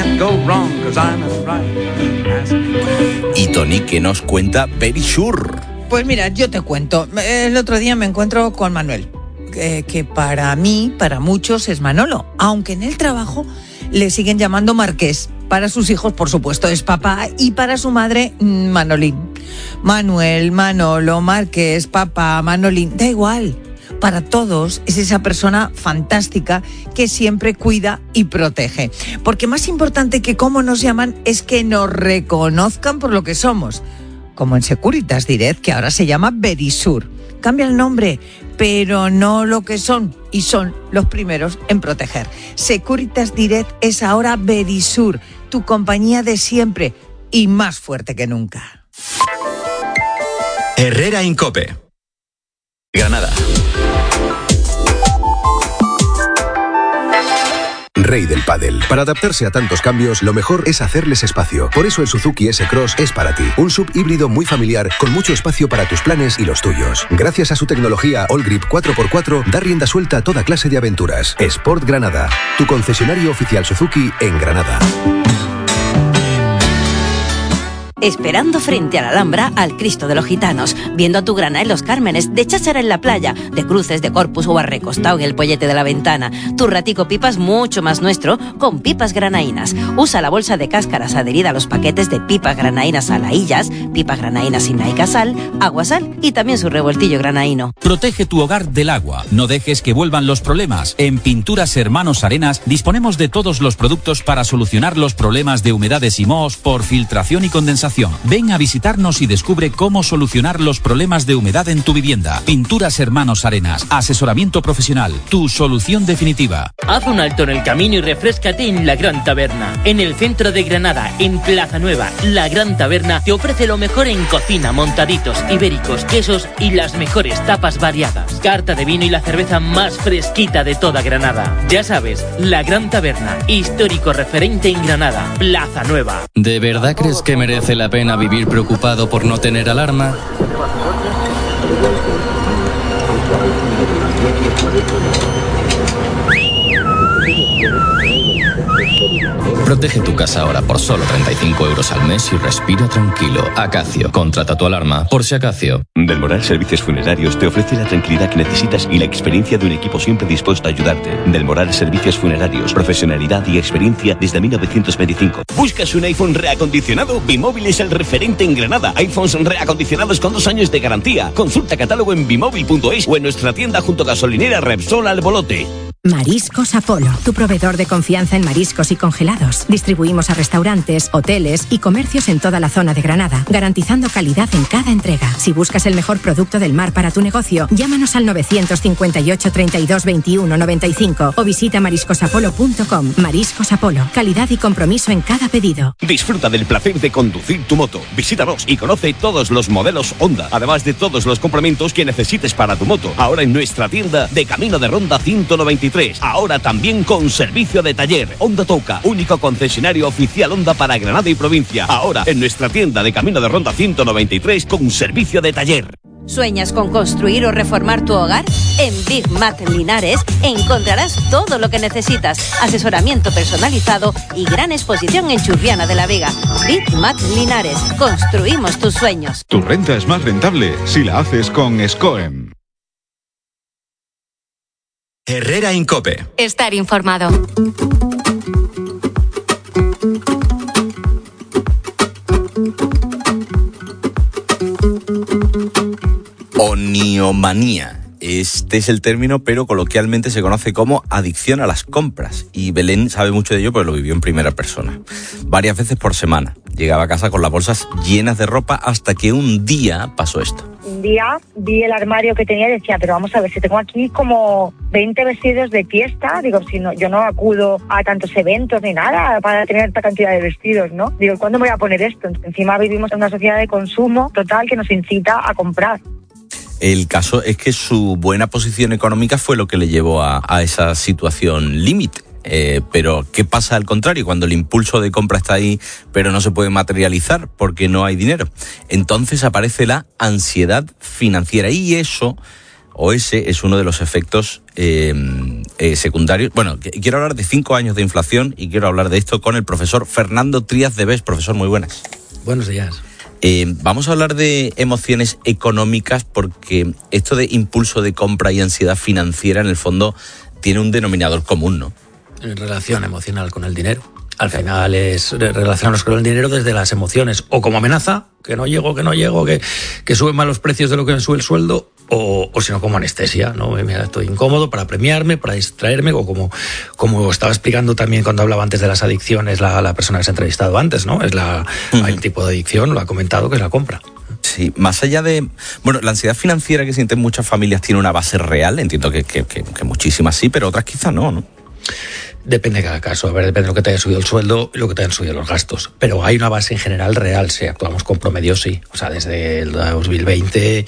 Y Tony, ¿qué nos cuenta Verisur? Pues mira, yo te cuento. El otro día me encuentro con Manuel, que, que para mí, para muchos, es Manolo. Aunque en el trabajo le siguen llamando Marqués. Para sus hijos, por supuesto, es papá, y para su madre, Manolín. Manuel, Manolo, Marqués, papá, Manolín, da igual. Para todos es esa persona fantástica que siempre cuida y protege. Porque más importante que cómo nos llaman es que nos reconozcan por lo que somos. Como en Securitas Direct, que ahora se llama Verisur. Cambia el nombre, pero no lo que son, y son los primeros en proteger. Securitas Direct es ahora Verisur, tu compañía de siempre y más fuerte que nunca. Herrera Incope. Granada. Rey del pádel. Para adaptarse a tantos cambios, lo mejor es hacerles espacio. Por eso el Suzuki S-Cross es para ti. Un sub híbrido muy familiar, con mucho espacio para tus planes y los tuyos. Gracias a su tecnología All Grip cuatro por cuatro, da rienda suelta a toda clase de aventuras. Sport Granada, tu concesionario oficial Suzuki en Granada. Esperando frente a la Alhambra al Cristo de los Gitanos, viendo a tu grana en Los Cármenes, de cháchara en la playa, de cruces de Corpus o arrecostado en el pollete de la ventana. Tu ratico pipas mucho más nuestro con pipas granaínas. Usa la bolsa de cáscaras adherida a los paquetes de pipas granaínas a laillas, pipas granaínas sin naica sal, agua sal y también su revoltillo granaíno. Protege tu hogar del agua. No dejes que vuelvan los problemas. En Pinturas Hermanos Arenas disponemos de todos los productos para solucionar los problemas de humedades y mohos por filtración y condensación. Ven a visitarnos y descubre cómo solucionar los problemas de humedad en tu vivienda. Pinturas Hermanos Arenas. Asesoramiento profesional. Tu solución definitiva. Haz un alto en el camino y refréscate en La Gran Taberna. En el centro de Granada, en Plaza Nueva, La Gran Taberna te ofrece lo mejor en cocina, montaditos, ibéricos, quesos y las mejores tapas variadas. Carta de vino y la cerveza más fresquita de toda Granada. Ya sabes, La Gran Taberna, histórico referente en Granada, Plaza Nueva. ¿De verdad crees que merece la pena vivir preocupado por no tener alarma? Protege tu casa ahora por solo treinta y cinco euros al mes y respira tranquilo. Acacio, contrata tu alarma por si Acacio. Del Moral Servicios Funerarios te ofrece la tranquilidad que necesitas y la experiencia de un equipo siempre dispuesto a ayudarte. Del Moral Servicios Funerarios, profesionalidad y experiencia desde mil novecientos veinticinco. ¿Buscas un iPhone reacondicionado? Bimóvil es el referente en Granada. iPhones reacondicionados con dos años de garantía. Consulta catálogo en bimóvil punto es o en nuestra tienda junto a gasolinera Repsol Albolote. Mariscos Apolo, tu proveedor de confianza en mariscos y congelados. Distribuimos a restaurantes, hoteles y comercios en toda la zona de Granada, garantizando calidad en cada entrega. Si buscas el mejor producto del mar para tu negocio, llámanos al novecientos cincuenta y ocho, treinta y dos, veintiuno, noventa y cinco o visita mariscos apolo punto com. Mariscos Apolo, calidad y compromiso en cada pedido. Disfruta del placer de conducir tu moto. Visítanos y conoce todos los modelos Honda, además de todos los complementos que necesites para tu moto. Ahora en nuestra tienda de Camino de Ronda ciento noventa y tres. Ahora también con servicio de taller. Honda Touca, único concesionario oficial Honda para Granada y provincia. Ahora en nuestra tienda de Camino de Ronda ciento noventa y tres con servicio de taller. ¿Sueñas con construir o reformar tu hogar? En Big Mat Linares encontrarás todo lo que necesitas. Asesoramiento personalizado y gran exposición en Churriana de la Vega. Big Mat Linares. Construimos tus sueños. Tu renta es más rentable si la haces con Scoem. Herrera Incope. Estar informado. Oniomanía. Este es el término, pero coloquialmente se conoce como adicción a las compras. Y Belén sabe mucho de ello porque lo vivió en primera persona. Varias veces por semana. Llegaba a casa con las bolsas llenas de ropa hasta que un día pasó esto. Un día vi el armario que tenía y decía, pero vamos a ver, si tengo aquí como veinte vestidos de fiesta, digo, si no, yo no acudo a tantos eventos ni nada para tener esta cantidad de vestidos, ¿no? Digo, ¿cuándo me voy a poner esto? Encima vivimos en una sociedad de consumo total que nos incita a comprar. El caso es que su buena posición económica fue lo que le llevó a, a esa situación límite. Eh, pero ¿qué pasa al contrario? Cuando el impulso de compra está ahí, pero no se puede materializar porque no hay dinero. Entonces aparece la ansiedad financiera y eso, o ese, es uno de los efectos eh, eh, secundarios. Bueno, quiero hablar de cinco años de inflación y quiero hablar de esto con el profesor Fernando Tríaz de Bes. Profesor, muy buenas. Buenos días. Eh, vamos a hablar de emociones económicas porque esto de impulso de compra y ansiedad financiera en el fondo tiene un denominador común, ¿no? En relación emocional con el dinero. Al final es relacionarnos con el dinero desde las emociones, o como amenaza, que no llego, que no llego, que, que suben más los precios de lo que me sube el sueldo, o, o sino como anestesia, ¿no? Mira, estoy incómodo para premiarme, para distraerme, o como, como estaba explicando también cuando hablaba antes de las adicciones la, la persona que se ha entrevistado antes, ¿no? Es la, uh-huh. Hay un tipo de adicción, lo ha comentado, que es la compra. Sí, más allá de... Bueno, la ansiedad financiera que sienten muchas familias tiene una base real, entiendo que, que, que, que muchísimas sí, pero otras quizás no, ¿no? Depende de cada caso, a ver, depende de lo que te haya subido el sueldo y lo que te hayan subido los gastos. Pero hay una base en general real, si actuamos con promedio, sí. O sea, desde el dos mil veinte,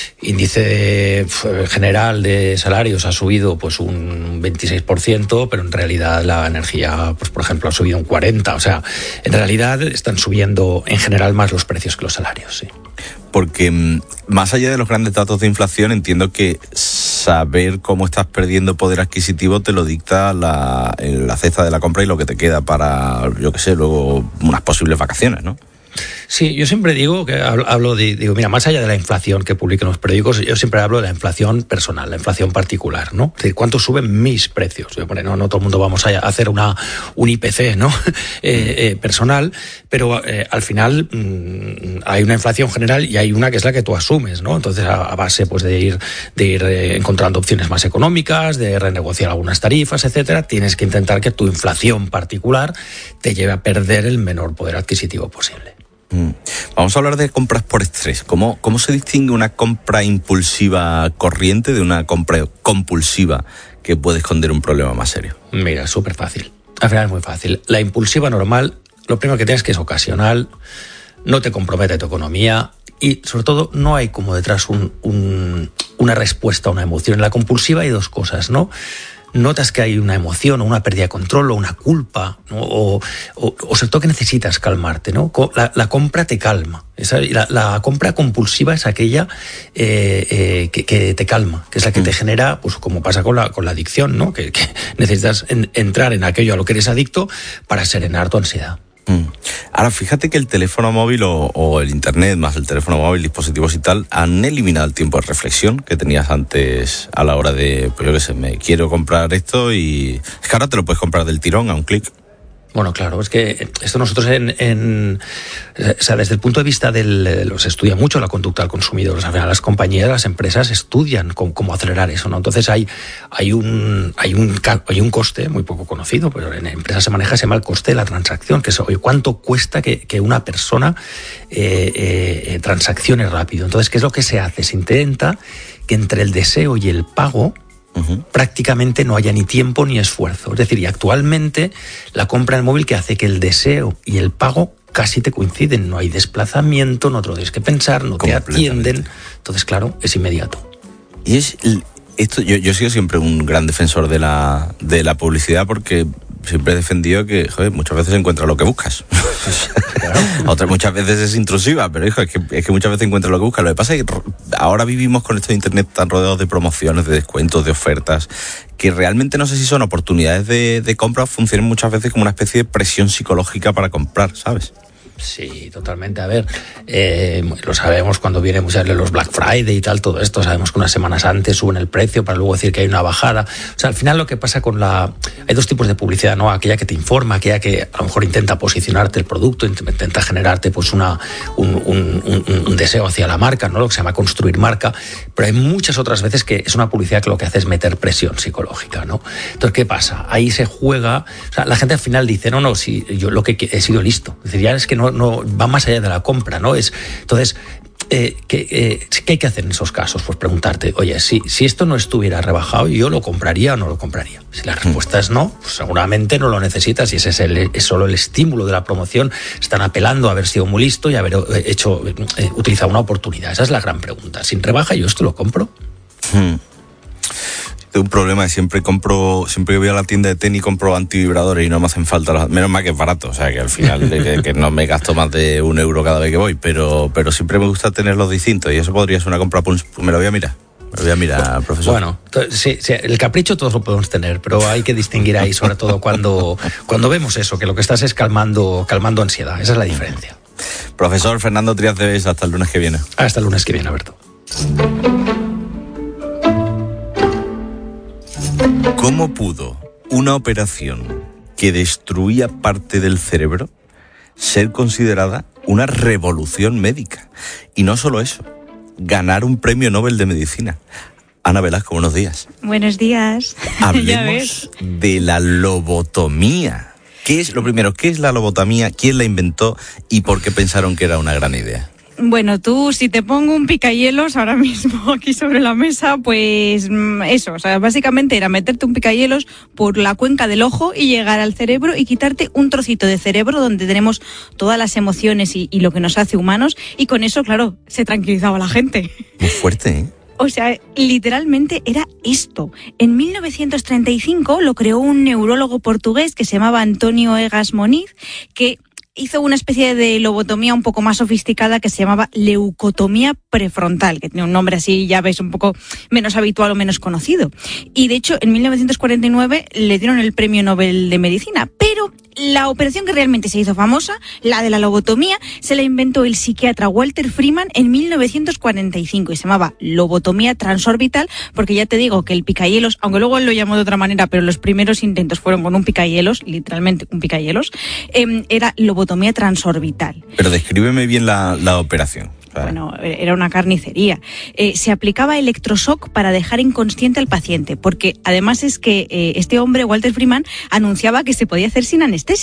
índice general de salarios ha subido pues un veintiséis por ciento, pero en realidad la energía, pues por ejemplo, ha subido un cuarenta por ciento. O sea, en realidad están subiendo en general más los precios que los salarios, sí. Porque más allá de los grandes datos de inflación, entiendo que saber cómo estás perdiendo poder adquisitivo te lo dicta la, la cesta de la compra y lo que te queda para, yo qué sé, luego unas posibles vacaciones, ¿no? Sí, yo siempre digo que hablo de, digo, mira, más allá de la inflación que publican los periódicos, yo siempre hablo de la inflación personal, la inflación particular, ¿no? Es decir, ¿cuánto suben mis precios? Yo, bueno, no, no todo el mundo vamos a hacer una, un I P C, ¿no? eh, eh, personal, pero eh, al final mmm, hay una inflación general y hay una que es la que tú asumes, ¿no? Entonces, a, a base pues de ir, de ir eh, encontrando opciones más económicas, de renegociar algunas tarifas, etcétera, tienes que intentar que tu inflación particular te lleve a perder el menor poder adquisitivo posible. Vamos a hablar de compras por estrés. ¿Cómo, cómo se distingue una compra impulsiva corriente de una compra compulsiva que puede esconder un problema más serio? Mira, súper fácil. Al final es muy fácil. La impulsiva normal, lo primero que tienes que es ocasional, no te compromete tu economía y sobre todo no hay como detrás un, un, una respuesta a una emoción. En la compulsiva hay dos cosas, ¿no? notas que hay una emoción o una pérdida de control o una culpa, ¿no? o, o, o sobre todo que necesitas calmarte, ¿no? La, la compra te calma. Esa, la, la compra compulsiva es aquella eh, eh, que, que te calma, que es la que mm. te genera, pues como pasa con la, con la adicción, ¿no? Que, que necesitas en, entrar en aquello a lo que eres adicto para serenar tu ansiedad. Mm. Ahora, fíjate que el teléfono móvil o, o el internet, más el teléfono móvil, dispositivos y tal, han eliminado el tiempo de reflexión que tenías antes a la hora de, pues yo qué sé, me quiero comprar esto y... Es que ahora te lo puedes comprar del tirón a un clic. Bueno, claro, es que esto nosotros en, en o sea, desde el punto de vista del, los estudia mucho la conducta del consumidor. O sea, las compañías, las empresas estudian cómo, cómo acelerar eso, ¿no? Entonces hay, hay un, hay un, hay un coste muy poco conocido, pero en empresas se maneja, se llama el coste de la transacción, que es, oye, ¿cuánto cuesta que, que una persona eh, eh, transaccione rápido? Entonces, ¿qué es lo que se hace? Se intenta que entre el deseo y el pago Uh-huh. prácticamente no haya ni tiempo ni esfuerzo. Es decir, y actualmente la compra en móvil que hace que el deseo y el pago casi te coinciden. No hay desplazamiento, no te lo tienes que pensar, no te atienden. Entonces, claro, es inmediato. Y es esto. Yo, yo he sido siempre un gran defensor de la, de la publicidad porque siempre he defendido que, joder, muchas veces encuentras lo que buscas. Claro. Otras muchas veces es intrusiva, pero hijo, es que, es que muchas veces encuentras lo que buscas. Lo que pasa es que ahora vivimos con esto de internet tan rodeados de promociones, de descuentos, de ofertas, que realmente no sé si son oportunidades de, de compra o funcionan muchas veces como una especie de presión psicológica para comprar, ¿sabes? Sí, totalmente. A ver, eh, lo sabemos cuando vienen muchas veces los Black Friday y tal, todo esto, sabemos que unas semanas antes suben el precio para luego decir que hay una bajada. O sea, al final lo que pasa con la... Hay dos tipos de publicidad, ¿no? Aquella que te informa, aquella que a lo mejor intenta posicionarte el producto, intenta generarte pues una, un, un, un, un deseo hacia la marca, ¿no? Lo que se llama construir marca. Pero hay muchas otras veces que es una publicidad que lo que hace es meter presión psicológica, ¿no? Entonces, ¿qué pasa? Ahí se juega... O sea, la gente al final dice, no, no, si yo lo que he sido listo. Es decir, ya es que no no va más allá de la compra, ¿no? Es entonces eh, ¿qué, eh, ¿qué hay que hacer en esos casos? Pues preguntarte, oye, si, si esto no estuviera rebajado, ¿yo lo compraría o no lo compraría? Si la respuesta es no, pues seguramente no lo necesitas y ese es, el, es solo el estímulo de la promoción. Están apelando a haber sido muy listo y haber hecho eh, utilizado una oportunidad. Esa es la gran pregunta. Sin rebaja, ¿yo esto lo compro? Hmm. Tengo un problema, siempre compro, siempre que voy a la tienda de tenis compro antivibradores y no me hacen falta los, menos mal que es barato, o sea que al final que, que no me gasto más de un euro cada vez que voy, pero, pero siempre me gusta tenerlos distintos y eso podría ser una compra, pues me lo voy a mirar. Me lo voy a mirar, profesor. Bueno, sí, sí, el capricho todos lo podemos tener, pero hay que distinguir ahí, sobre todo cuando, cuando vemos eso, que lo que estás es calmando, calmando ansiedad, esa es la diferencia. Profesor Fernando Trías de Bes, hasta el lunes que viene. Hasta el lunes que viene, Alberto. ¿Cómo pudo una operación que destruía parte del cerebro ser considerada una revolución médica? Y no solo eso, ganar un premio Nobel de Medicina. Ana Velasco, buenos días. Buenos días. Hablemos de la lobotomía. ¿Qué es, lo primero, qué es la lobotomía? ¿Quién la inventó? ¿Y por qué pensaron que era una gran idea? Bueno, tú, si te pongo un picahielos ahora mismo aquí sobre la mesa, pues eso, o sea, básicamente era meterte un picahielos por la cuenca del ojo y llegar al cerebro y quitarte un trocito de cerebro donde tenemos todas las emociones y, y lo que nos hace humanos, y con eso, claro, se tranquilizaba la gente. Muy fuerte, ¿eh? O sea, literalmente era esto. En mil novecientos treinta y cinco lo creó un neurólogo portugués que se llamaba Antonio Egas Moniz, que hizo una especie de lobotomía un poco más sofisticada que se llamaba leucotomía prefrontal, que tiene un nombre así, ya ves, un poco menos habitual o menos conocido. Y de hecho, en mil novecientos cuarenta y nueve le dieron el premio Nobel de Medicina, pero la operación que realmente se hizo famosa, la de la lobotomía, se la inventó el psiquiatra Walter Freeman en mil novecientos cuarenta y cinco y se llamaba lobotomía transorbital, porque ya te digo que el picahielos, aunque luego él lo llamó de otra manera, pero los primeros intentos fueron con un picahielos, literalmente un picahielos, eh, era lobotomía transorbital. Pero descríbeme bien la, la operación. Bueno, era una carnicería. Eh, se aplicaba electroshock para dejar inconsciente al paciente, porque además es que eh, este hombre, Walter Freeman, anunciaba que se podía hacer sin anestesia.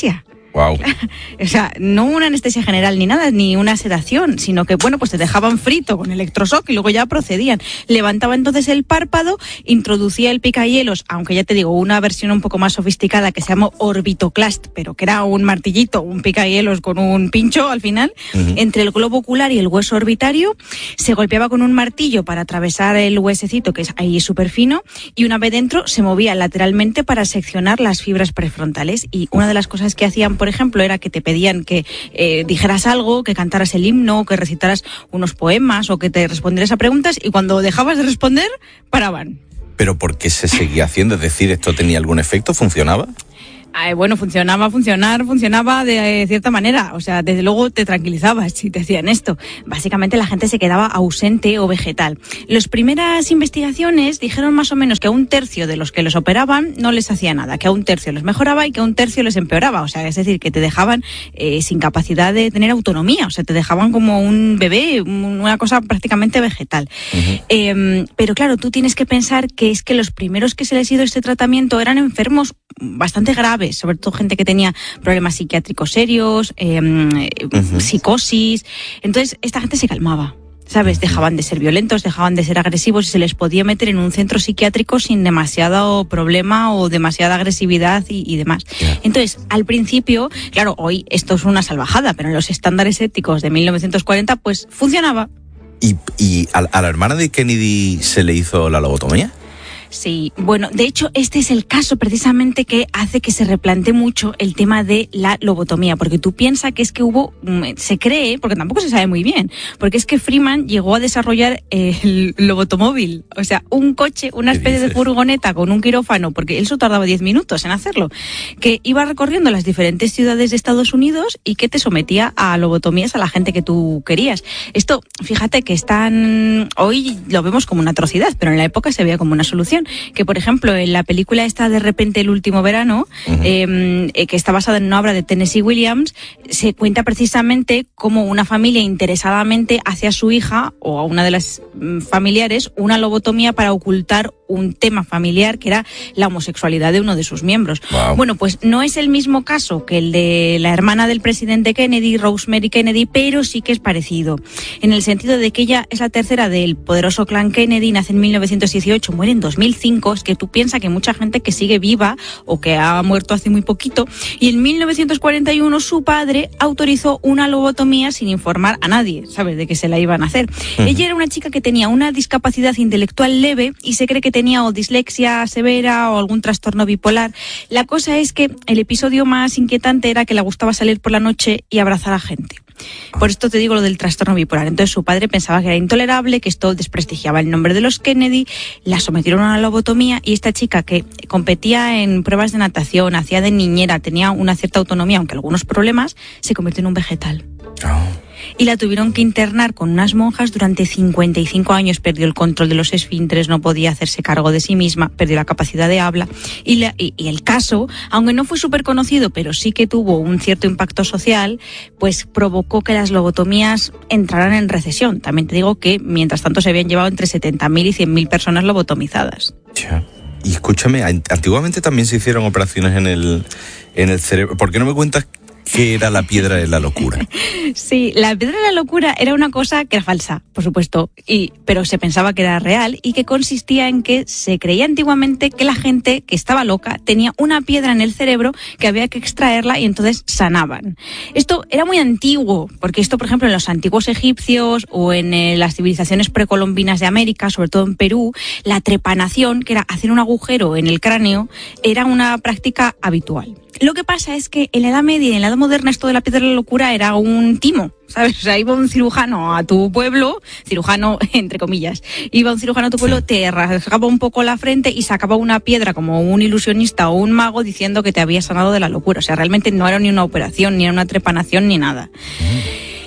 Wow. O sea, no una anestesia general ni nada, ni una sedación, sino que, bueno, pues te dejaban frito con electroshock y luego ya procedían. Levantaba entonces el párpado, introducía el picahielos, aunque ya te digo, una versión un poco más sofisticada que se llama Orbitoclast, pero que era un martillito, un picahielos con un pincho al final, uh-huh. entre el globo ocular y el hueso orbitario. Se golpeaba con un martillo para atravesar el huesecito, que es ahí súper fino, y una vez dentro se movía lateralmente para seccionar las fibras prefrontales. Y una de las cosas que hacían, por ejemplo, era que te pedían que eh, dijeras algo, que cantaras el himno, que recitaras unos poemas o que te respondieras a preguntas, y cuando dejabas de responder, paraban. ¿Pero por qué se seguía haciendo? Es decir, ¿esto tenía algún efecto? ¿Funcionaba? Eh, bueno, funcionaba, funcionar, funcionaba de eh, cierta manera. O sea, desde luego te tranquilizabas si te hacían esto. Básicamente la gente se quedaba ausente o vegetal. Las primeras investigaciones dijeron más o menos que a un tercio de los que los operaban no les hacía nada, que a un tercio les mejoraba y que a un tercio les empeoraba. O sea, es decir, que te dejaban eh, sin capacidad de tener autonomía. O sea, te dejaban como un bebé, una cosa prácticamente vegetal. Uh-huh. Eh, pero claro, tú tienes que pensar que es que los primeros que se les hizo este tratamiento eran enfermos bastante graves, sobre todo gente que tenía problemas psiquiátricos serios, eh, uh-huh. psicosis. Entonces, esta gente se calmaba, ¿sabes? Dejaban de ser violentos, dejaban de ser agresivos y se les podía meter en un centro psiquiátrico sin demasiado problema o demasiada agresividad y, y demás. Yeah. Entonces, al principio, claro, hoy esto es una salvajada, pero en los estándares éticos de mil novecientos cuarenta, pues funcionaba. ¿Y, y a, a la hermana de Kennedy se le hizo la lobotomía? Sí, bueno, de hecho este es el caso precisamente que hace que se replantee mucho el tema de la lobotomía, porque tú piensas que es que hubo, se cree, porque tampoco se sabe muy bien, porque es que Freeman llegó a desarrollar el lobotomóvil, o sea, un coche, una especie de furgoneta con un quirófano, porque él solo tardaba diez minutos en hacerlo, que iba recorriendo las diferentes ciudades de Estados Unidos y que te sometía a lobotomías a la gente que tú querías. Esto, fíjate que están, hoy lo vemos como una atrocidad, pero en la época se veía como una solución. Que, por ejemplo, en la película esta De repente el último verano, uh-huh. eh, que está basada en una obra de Tennessee Williams, se cuenta precisamente cómo una familia interesadamente hace a su hija o a una de las mm, familiares una lobotomía para ocultar un tema familiar que era la homosexualidad de uno de sus miembros. Wow. Bueno, pues no es el mismo caso que el de la hermana del presidente Kennedy, Rosemary Kennedy, pero sí que es parecido, en el sentido de que ella es la tercera del poderoso clan Kennedy, nace en mil novecientos dieciocho, muere en dos mil cinco, es que tú piensas que hay mucha gente que sigue viva o que ha muerto hace muy poquito, y en mil novecientos cuarenta y uno su padre autorizó una lobotomía sin informar a nadie, ¿sabes?, de que se la iban a hacer. Uh-huh. Ella era una chica que tenía una discapacidad intelectual leve y se cree que tenía o dislexia severa o algún trastorno bipolar. La cosa es que el episodio más inquietante era que le gustaba salir por la noche y abrazar a gente. Por esto te digo lo del trastorno bipolar. Entonces su padre pensaba que era intolerable, que esto desprestigiaba el nombre de los Kennedy, la sometieron a una lobotomía y esta chica, que competía en pruebas de natación, hacía de niñera, tenía una cierta autonomía, aunque algunos problemas, se convirtió en un vegetal. Oh. Y la tuvieron que internar con unas monjas durante cincuenta y cinco años, perdió el control de los esfínteres, no podía hacerse cargo de sí misma, perdió la capacidad de habla. Y, la, y, y el caso, aunque no fue súper conocido, pero sí que tuvo un cierto impacto social, pues provocó que las lobotomías entraran en recesión. También te digo que, mientras tanto, se habían llevado entre setenta mil y cien mil personas lobotomizadas. Yeah. Y escúchame, antiguamente también se hicieron operaciones en el, en el cerebro. ¿Por qué no me cuentas qué era la piedra de la locura? Sí, la piedra de la locura era una cosa que era falsa, por supuesto, y, pero se pensaba que era real y que consistía en que se creía antiguamente que la gente que estaba loca tenía una piedra en el cerebro que había que extraerla y entonces sanaban. Esto era muy antiguo, porque esto, por ejemplo, en los antiguos egipcios o en eh, las civilizaciones precolombinas de América, sobre todo en Perú, la trepanación, que era hacer un agujero en el cráneo, era una práctica habitual. Lo que pasa es que en la Edad Media y en la Edad Moderna esto de la piedra de la locura era un timo, ¿sabes? O sea, iba un cirujano a tu pueblo, cirujano entre comillas, iba un cirujano a tu pueblo, te rasgaba un poco la frente y sacaba una piedra como un ilusionista o un mago diciendo que te había sanado de la locura. O sea, realmente no era ni una operación, ni era una trepanación, ni nada.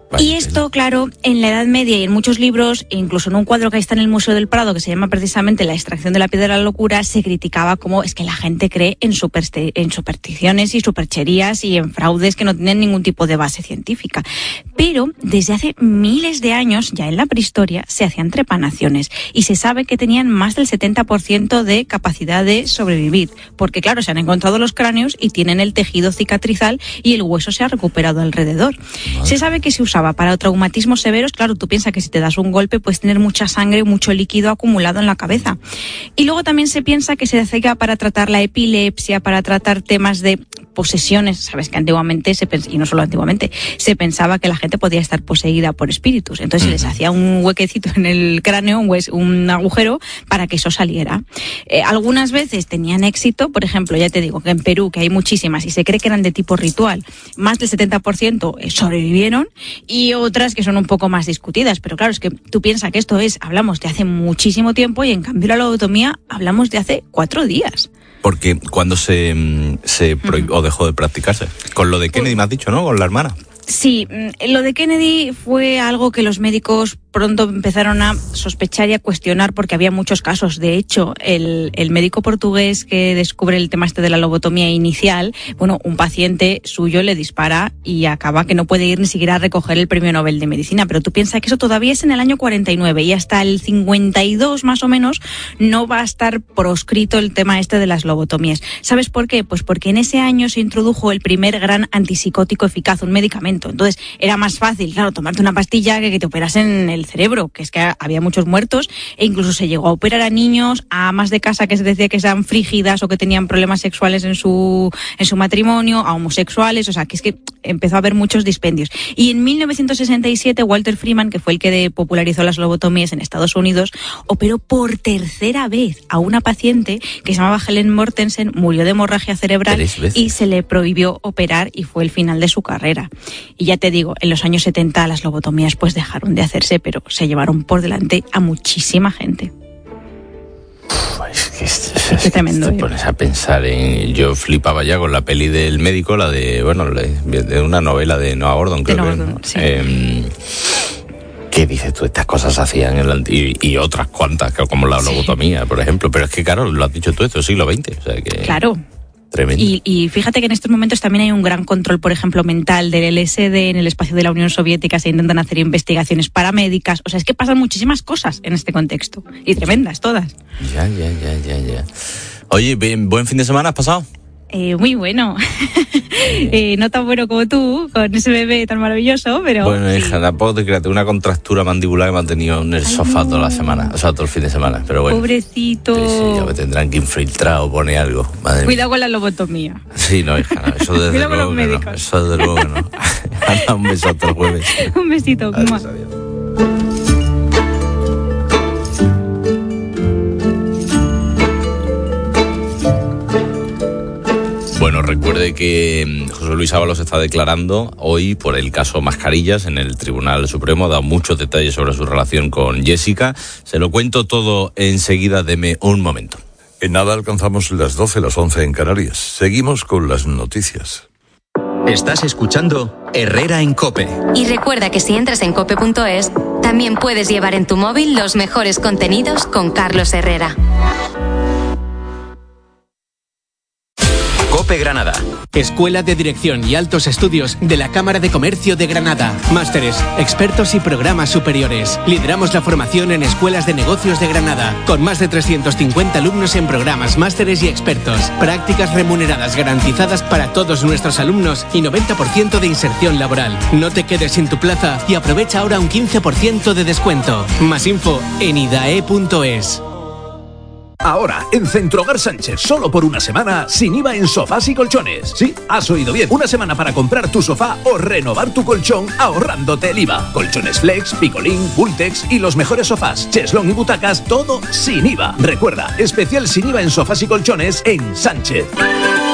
Y esto, claro, en la Edad Media y en muchos libros, e incluso en un cuadro que está en el Museo del Prado, que se llama precisamente La extracción de la piedra de la locura, se criticaba como es que la gente cree en, supersti- en supersticiones y supercherías y en fraudes que no tienen ningún tipo de base científica. Pero desde hace miles de años, ya en la prehistoria, se hacían trepanaciones y se sabe que tenían más del setenta por ciento de capacidad de sobrevivir, porque claro, se han encontrado los cráneos y tienen el tejido cicatrizal y el hueso se ha recuperado alrededor. Madre. Se sabe que se usaba para traumatismos severos. Claro, tú piensas que si te das un golpe puedes tener mucha sangre, mucho líquido acumulado en la cabeza. Y luego también se piensa que se hacía para tratar la epilepsia, para tratar temas de posesiones. Sabes que antiguamente, se pens- y no solo antiguamente, se pensaba que la gente podía estar poseída por espíritus. Entonces se les hacía un huequecito en el cráneo, un, hues- un agujero, para que eso saliera. Eh, algunas veces tenían éxito, por ejemplo, ya te digo que en Perú, que hay muchísimas y se cree que eran de tipo ritual, más del setenta por ciento sobrevivieron, y otras que son un poco más discutidas. Pero claro, es que tú piensas que esto es, hablamos de hace muchísimo tiempo, y en cambio la lobotomía hablamos de hace cuatro días. Porque cuando se, se prohibió, uh-huh. o dejó de practicarse. Con lo de Kennedy, me has dicho, ¿no? Con la hermana. Sí, lo de Kennedy fue algo que los médicos pronto empezaron a sospechar y a cuestionar, porque había muchos casos. De hecho, el, el médico portugués que descubre el tema este de la lobotomía inicial, bueno, un paciente suyo le dispara y acaba que no puede ir ni siquiera a recoger el premio Nobel de Medicina. Pero tú piensas que eso todavía es en el año cuarenta y nueve y hasta el cincuenta y dos más o menos no va a estar proscrito el tema este de las lobotomías. ¿Sabes por qué? Pues porque en ese año se introdujo el primer gran antipsicótico eficaz, un medicamento. Entonces era más fácil, claro, tomarte una pastilla que que te operasen el cerebro, que es que había muchos muertos, e incluso se llegó a operar a niños, a amas de casa que se decía que eran frígidas o que tenían problemas sexuales en su en su matrimonio, a homosexuales. O sea, que es que empezó a haber muchos dispendios. Y en mil novecientos sesenta y siete Walter Freeman, que fue el que popularizó las lobotomías en Estados Unidos, operó por tercera vez a una paciente que se llamaba Helen Mortensen, murió de hemorragia cerebral y se le prohibió operar, y fue el final de su carrera. Y ya te digo, en los años setenta las lobotomías pues dejaron de hacerse, pero se llevaron por delante a muchísima gente. Es que es, es, Qué tremendo. Te pones a pensar en... Yo flipaba ya con la peli del médico, la de... Bueno, de una novela de Noah Gordon, creo Noah que Gordon, sí. eh, ¿Qué dices tú? Estas cosas se hacían en el, y, y otras cuantas, como la lobotomía, sí. por ejemplo. Pero es que, claro, lo has dicho tú, esto es siglo veinte. O sea que... Claro. Tremendo. Y, y fíjate que en estos momentos también hay un gran control, por ejemplo, mental del L S D en el espacio de la Unión Soviética. Se intentan hacer investigaciones paramédicas. O sea, es que pasan muchísimas cosas en este contexto. Y tremendas todas. Ya, ya, ya, ya, ya. Oye, ¿buen fin de semana has pasado? Eh, muy bueno. eh, no tan bueno como tú, con ese bebé tan maravilloso, pero... Bueno, sí. hija, tampoco te creas, una contractura mandibular que me ha tenido en el Ay, sofá no. toda la semana, o sea, todo el fin de semana, pero bueno. Pobrecito. Sí, sí, ya me tendrán que infiltrar o poner algo. Madre Cuidado mía. con la lobotomía. Sí, no, hija, no, eso desde Cuidado luego con los que médicos. no. Eso desde luego que no. Anda, un beso hasta el jueves. Un besito. Adiós, adiós. Bueno, recuerde que José Luis Ábalos está declarando hoy por el caso Mascarillas en el Tribunal Supremo. Ha dado muchos detalles sobre su relación con Jessica. Se lo cuento todo enseguida, deme un momento. En nada alcanzamos las doce, las once en Canarias. Seguimos con las noticias. Estás escuchando Herrera en COPE. Y recuerda que si entras en cope punto es, también puedes llevar en tu móvil los mejores contenidos con Carlos Herrera. COPE Granada. Escuela de Dirección y Altos Estudios de la Cámara de Comercio de Granada. Másteres, expertos y programas superiores. Lideramos la formación en escuelas de negocios de Granada, con más de trescientos cincuenta alumnos en programas, másteres y expertos. Prácticas remuneradas garantizadas para todos nuestros alumnos y noventa por ciento de inserción laboral. No te quedes sin tu plaza y aprovecha ahora un quince por ciento de descuento. Más info en idae punto es. Ahora, en Centrohogar Sánchez, solo por una semana, sin I V A en sofás y colchones. Sí, has oído bien. Una semana para comprar tu sofá o renovar tu colchón ahorrándote el I V A. Colchones Flex, Picolín, Bultex y los mejores sofás, cheslón y butacas, todo sin I V A. Recuerda, especial sin I V A en sofás y colchones en Sánchez.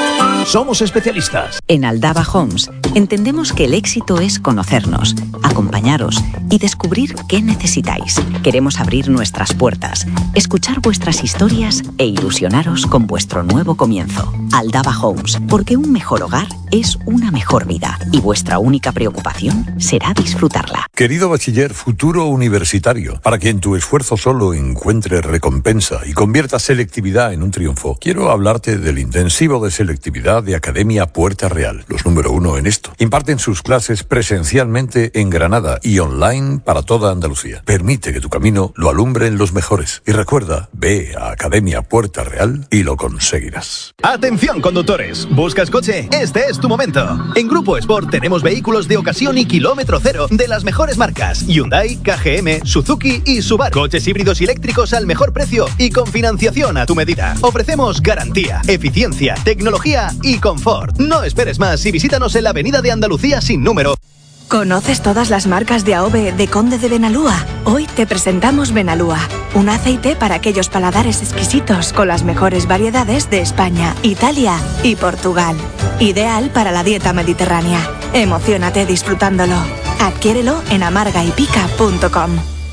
somos especialistas. En Aldaba Homes entendemos que el éxito es conocernos, acompañaros y descubrir qué necesitáis. Queremos abrir nuestras puertas, escuchar vuestras historias e ilusionaros con vuestro nuevo comienzo. Aldaba Homes, porque un mejor hogar es una mejor vida y vuestra única preocupación será disfrutarla. Querido bachiller futuro universitario, para que en tu esfuerzo solo encuentres recompensa y conviertas selectividad en un triunfo, quiero hablarte del intensivo de selectividad de Academia Puerta Real, los número uno en esto. Imparten sus clases presencialmente en Granada y online para toda Andalucía. Permite que tu camino lo alumbren los mejores. Y recuerda, ve a Academia Puerta Real y lo conseguirás. Atención conductores, ¿buscas coche? Este es tu momento. En Grupo Sport tenemos vehículos de ocasión y kilómetro cero de las mejores marcas: Hyundai, K G M, Suzuki y Subaru. Coches híbridos y eléctricos al mejor precio y con financiación a tu medida. Ofrecemos garantía, eficiencia, tecnología y confort. No esperes más y visítanos en la Avenida de Andalucía sin número. ¿Conoces todas las marcas de A O V E de Conde de Benalúa? Hoy te presentamos Benalúa, un aceite para aquellos paladares exquisitos con las mejores variedades de España, Italia y Portugal. Ideal para la dieta mediterránea. Emociónate disfrutándolo. Adquiérelo en amarga y pica punto com.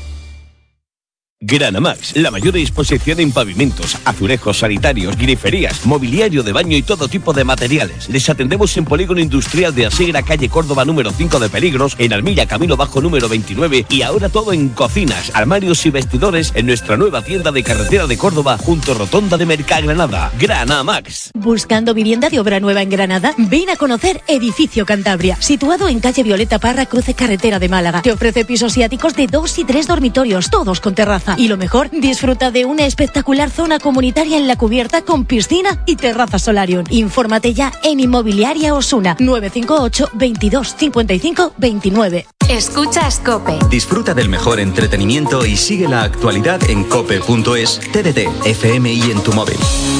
Granamax, la mayor exposición en pavimentos, azulejos, sanitarios, griferías, mobiliario de baño y todo tipo de materiales. Les atendemos en Polígono Industrial de Asegra, calle Córdoba número cinco de Peligros, en Armilla, Camino Bajo número veintinueve, y ahora todo en cocinas, armarios y vestidores en nuestra nueva tienda de carretera de Córdoba, junto Rotonda de Mercagranada. Granamax. ¿Buscando vivienda de obra nueva en Granada? Ven a conocer Edificio Cantabria, situado en calle Violeta Parra, cruce carretera de Málaga. Te ofrece pisos y áticos de dos y tres dormitorios, todos con terraza. Y lo mejor, disfruta de una espectacular zona comunitaria en la cubierta con piscina y terraza solarium. Infórmate ya en Inmobiliaria Osuna, nueve cinco ocho, veintidós, cincuenta y cinco, veintinueve. Escuchas COPE. Disfruta del mejor entretenimiento y sigue la actualidad en cope punto es, T D T, F M y en tu móvil.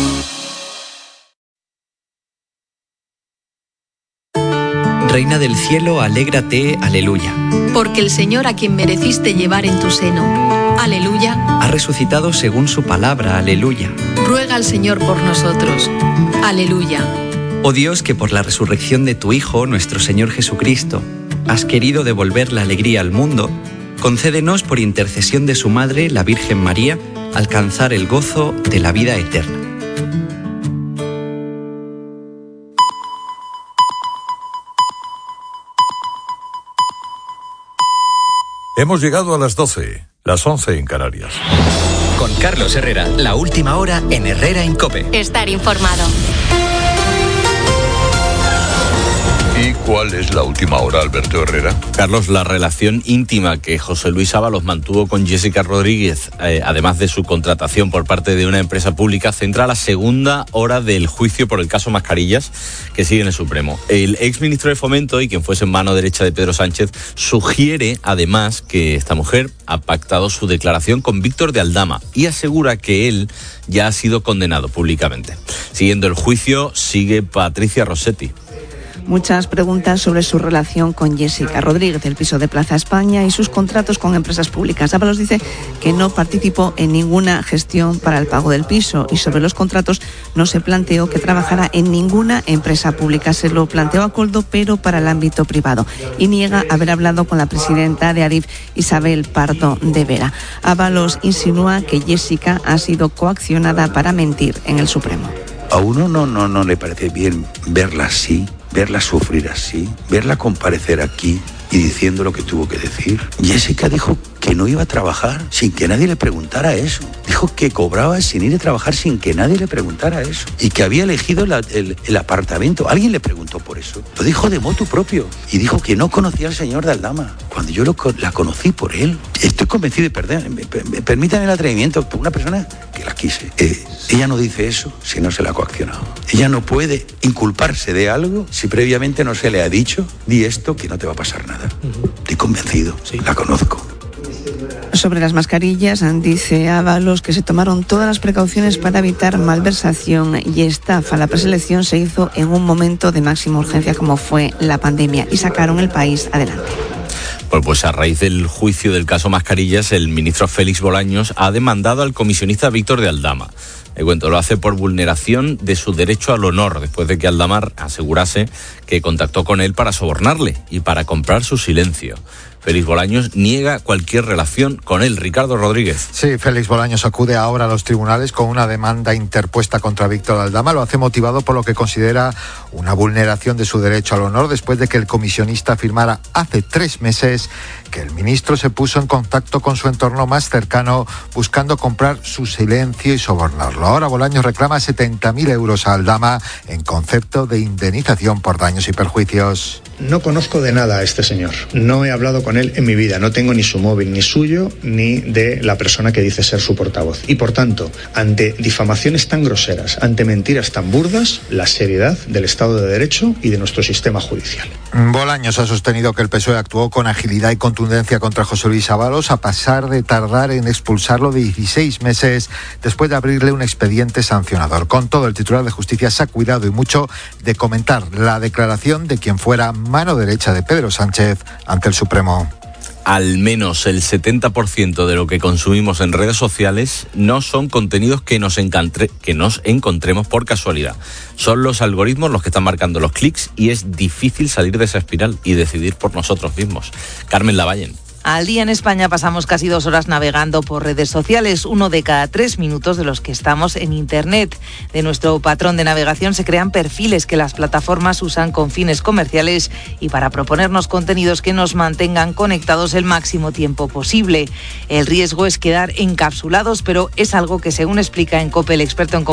Reina del cielo, alégrate, aleluya. Porque el Señor a quien mereciste llevar en tu seno, aleluya, ha resucitado según su palabra, aleluya. Ruega al Señor por nosotros, aleluya. Oh Dios, que por la resurrección de tu Hijo, nuestro Señor Jesucristo, has querido devolver la alegría al mundo, concédenos por intercesión de su Madre, la Virgen María, alcanzar el gozo de la vida eterna. Hemos llegado a las doce, las once en Canarias. Con Carlos Herrera, la última hora en Herrera en COPE. Estar informado. ¿Y cuál es la última hora, Alberto Herrera? Carlos, la relación íntima que José Luis Ábalos mantuvo con Jessica Rodríguez, eh, además de su contratación por parte de una empresa pública, centra la segunda hora del juicio por el caso Mascarillas, que sigue en el Supremo. El exministro de Fomento y quien fuese mano derecha de Pedro Sánchez sugiere, además, que esta mujer ha pactado su declaración con Víctor de Aldama y asegura que él ya ha sido condenado públicamente. Siguiendo el juicio, sigue Patricia Rossetti. Muchas preguntas sobre su relación con Jessica Rodríguez, del piso de Plaza España y sus contratos con empresas públicas. Ábalos dice que no participó en ninguna gestión para el pago del piso y sobre los contratos no se planteó que trabajara en ninguna empresa pública. Se lo planteó a Coldo, pero para el ámbito privado. Y niega haber hablado con la presidenta de Adif, Isabel Pardo de Vera. Ábalos insinúa que Jessica ha sido coaccionada para mentir en el Supremo. A uno no, no, no le parece bien verla así, verla sufrir así, verla comparecer aquí y diciendo lo que tuvo que decir. Jessica dijo que no iba a trabajar sin que nadie le preguntara eso. Dijo que cobraba sin ir a trabajar sin que nadie le preguntara eso. Y que había elegido la, el, el apartamento. Alguien le preguntó por eso. Lo dijo de motu propio. Y dijo que no conocía al señor de Aldama. Cuando yo lo, la conocí por él. Estoy convencido de perder. Me, me, permitan el atrevimiento. Por una persona que la quise. Eh, ella no dice eso si no se la ha coaccionado. Ella no puede inculparse de algo si previamente no se le ha dicho, di esto que no te va a pasar nada. Uh-huh. Estoy convencido. Sí. La conozco. Sobre las mascarillas, dice Ábalos que se tomaron todas las precauciones para evitar malversación y estafa. La preselección se hizo en un momento de máxima urgencia como fue la pandemia y sacaron el país adelante. Pues, pues a raíz del juicio del caso Mascarillas, el ministro Félix Bolaños ha demandado al comisionista Víctor de Aldama. Le cuento, lo hace por vulneración de su derecho al honor, después de que Aldamar asegurase que contactó con él para sobornarle y para comprar su silencio. Félix Bolaños niega cualquier relación con él. Ricardo Rodríguez. Sí, Félix Bolaños acude ahora a los tribunales con una demanda interpuesta contra Víctor Aldama. Lo hace motivado por lo que considera una vulneración de su derecho al honor después de que el comisionista afirmara hace tres meses que el ministro se puso en contacto con su entorno más cercano buscando comprar su silencio y sobornarlo. Ahora Bolaños reclama setenta mil euros a Aldama en concepto de indemnización por daños y perjuicios. No conozco de nada a este señor. No he hablado con él en mi vida. No tengo ni su móvil, ni suyo, ni de la persona que dice ser su portavoz. Y por tanto, ante difamaciones tan groseras, ante mentiras tan burdas, la seriedad del Estado de Derecho y de nuestro sistema judicial. Bolaños ha sostenido que el P S O E actuó con agilidad y contundencia contra José Luis Ábalos, a pesar de tardar en expulsarlo de dieciséis meses después de abrirle un expediente sancionador. Con todo, el titular de Justicia se ha cuidado y mucho de comentar la declaración de quien fuera mano derecha de Pedro Sánchez ante el Supremo. Al menos el setenta por ciento de lo que consumimos en redes sociales no son contenidos que nos, encantre, que nos encontremos por casualidad. Son los algoritmos los que están marcando los clics y es difícil salir de esa espiral y decidir por nosotros mismos. Carmen Lavallen. Al día en España pasamos casi dos horas navegando por redes sociales, uno de cada tres minutos de los que estamos en Internet. De nuestro patrón de navegación se crean perfiles que las plataformas usan con fines comerciales y para proponernos contenidos que nos mantengan conectados el máximo tiempo posible. El riesgo es quedar encapsulados, pero es algo que, según explica en COPE el experto en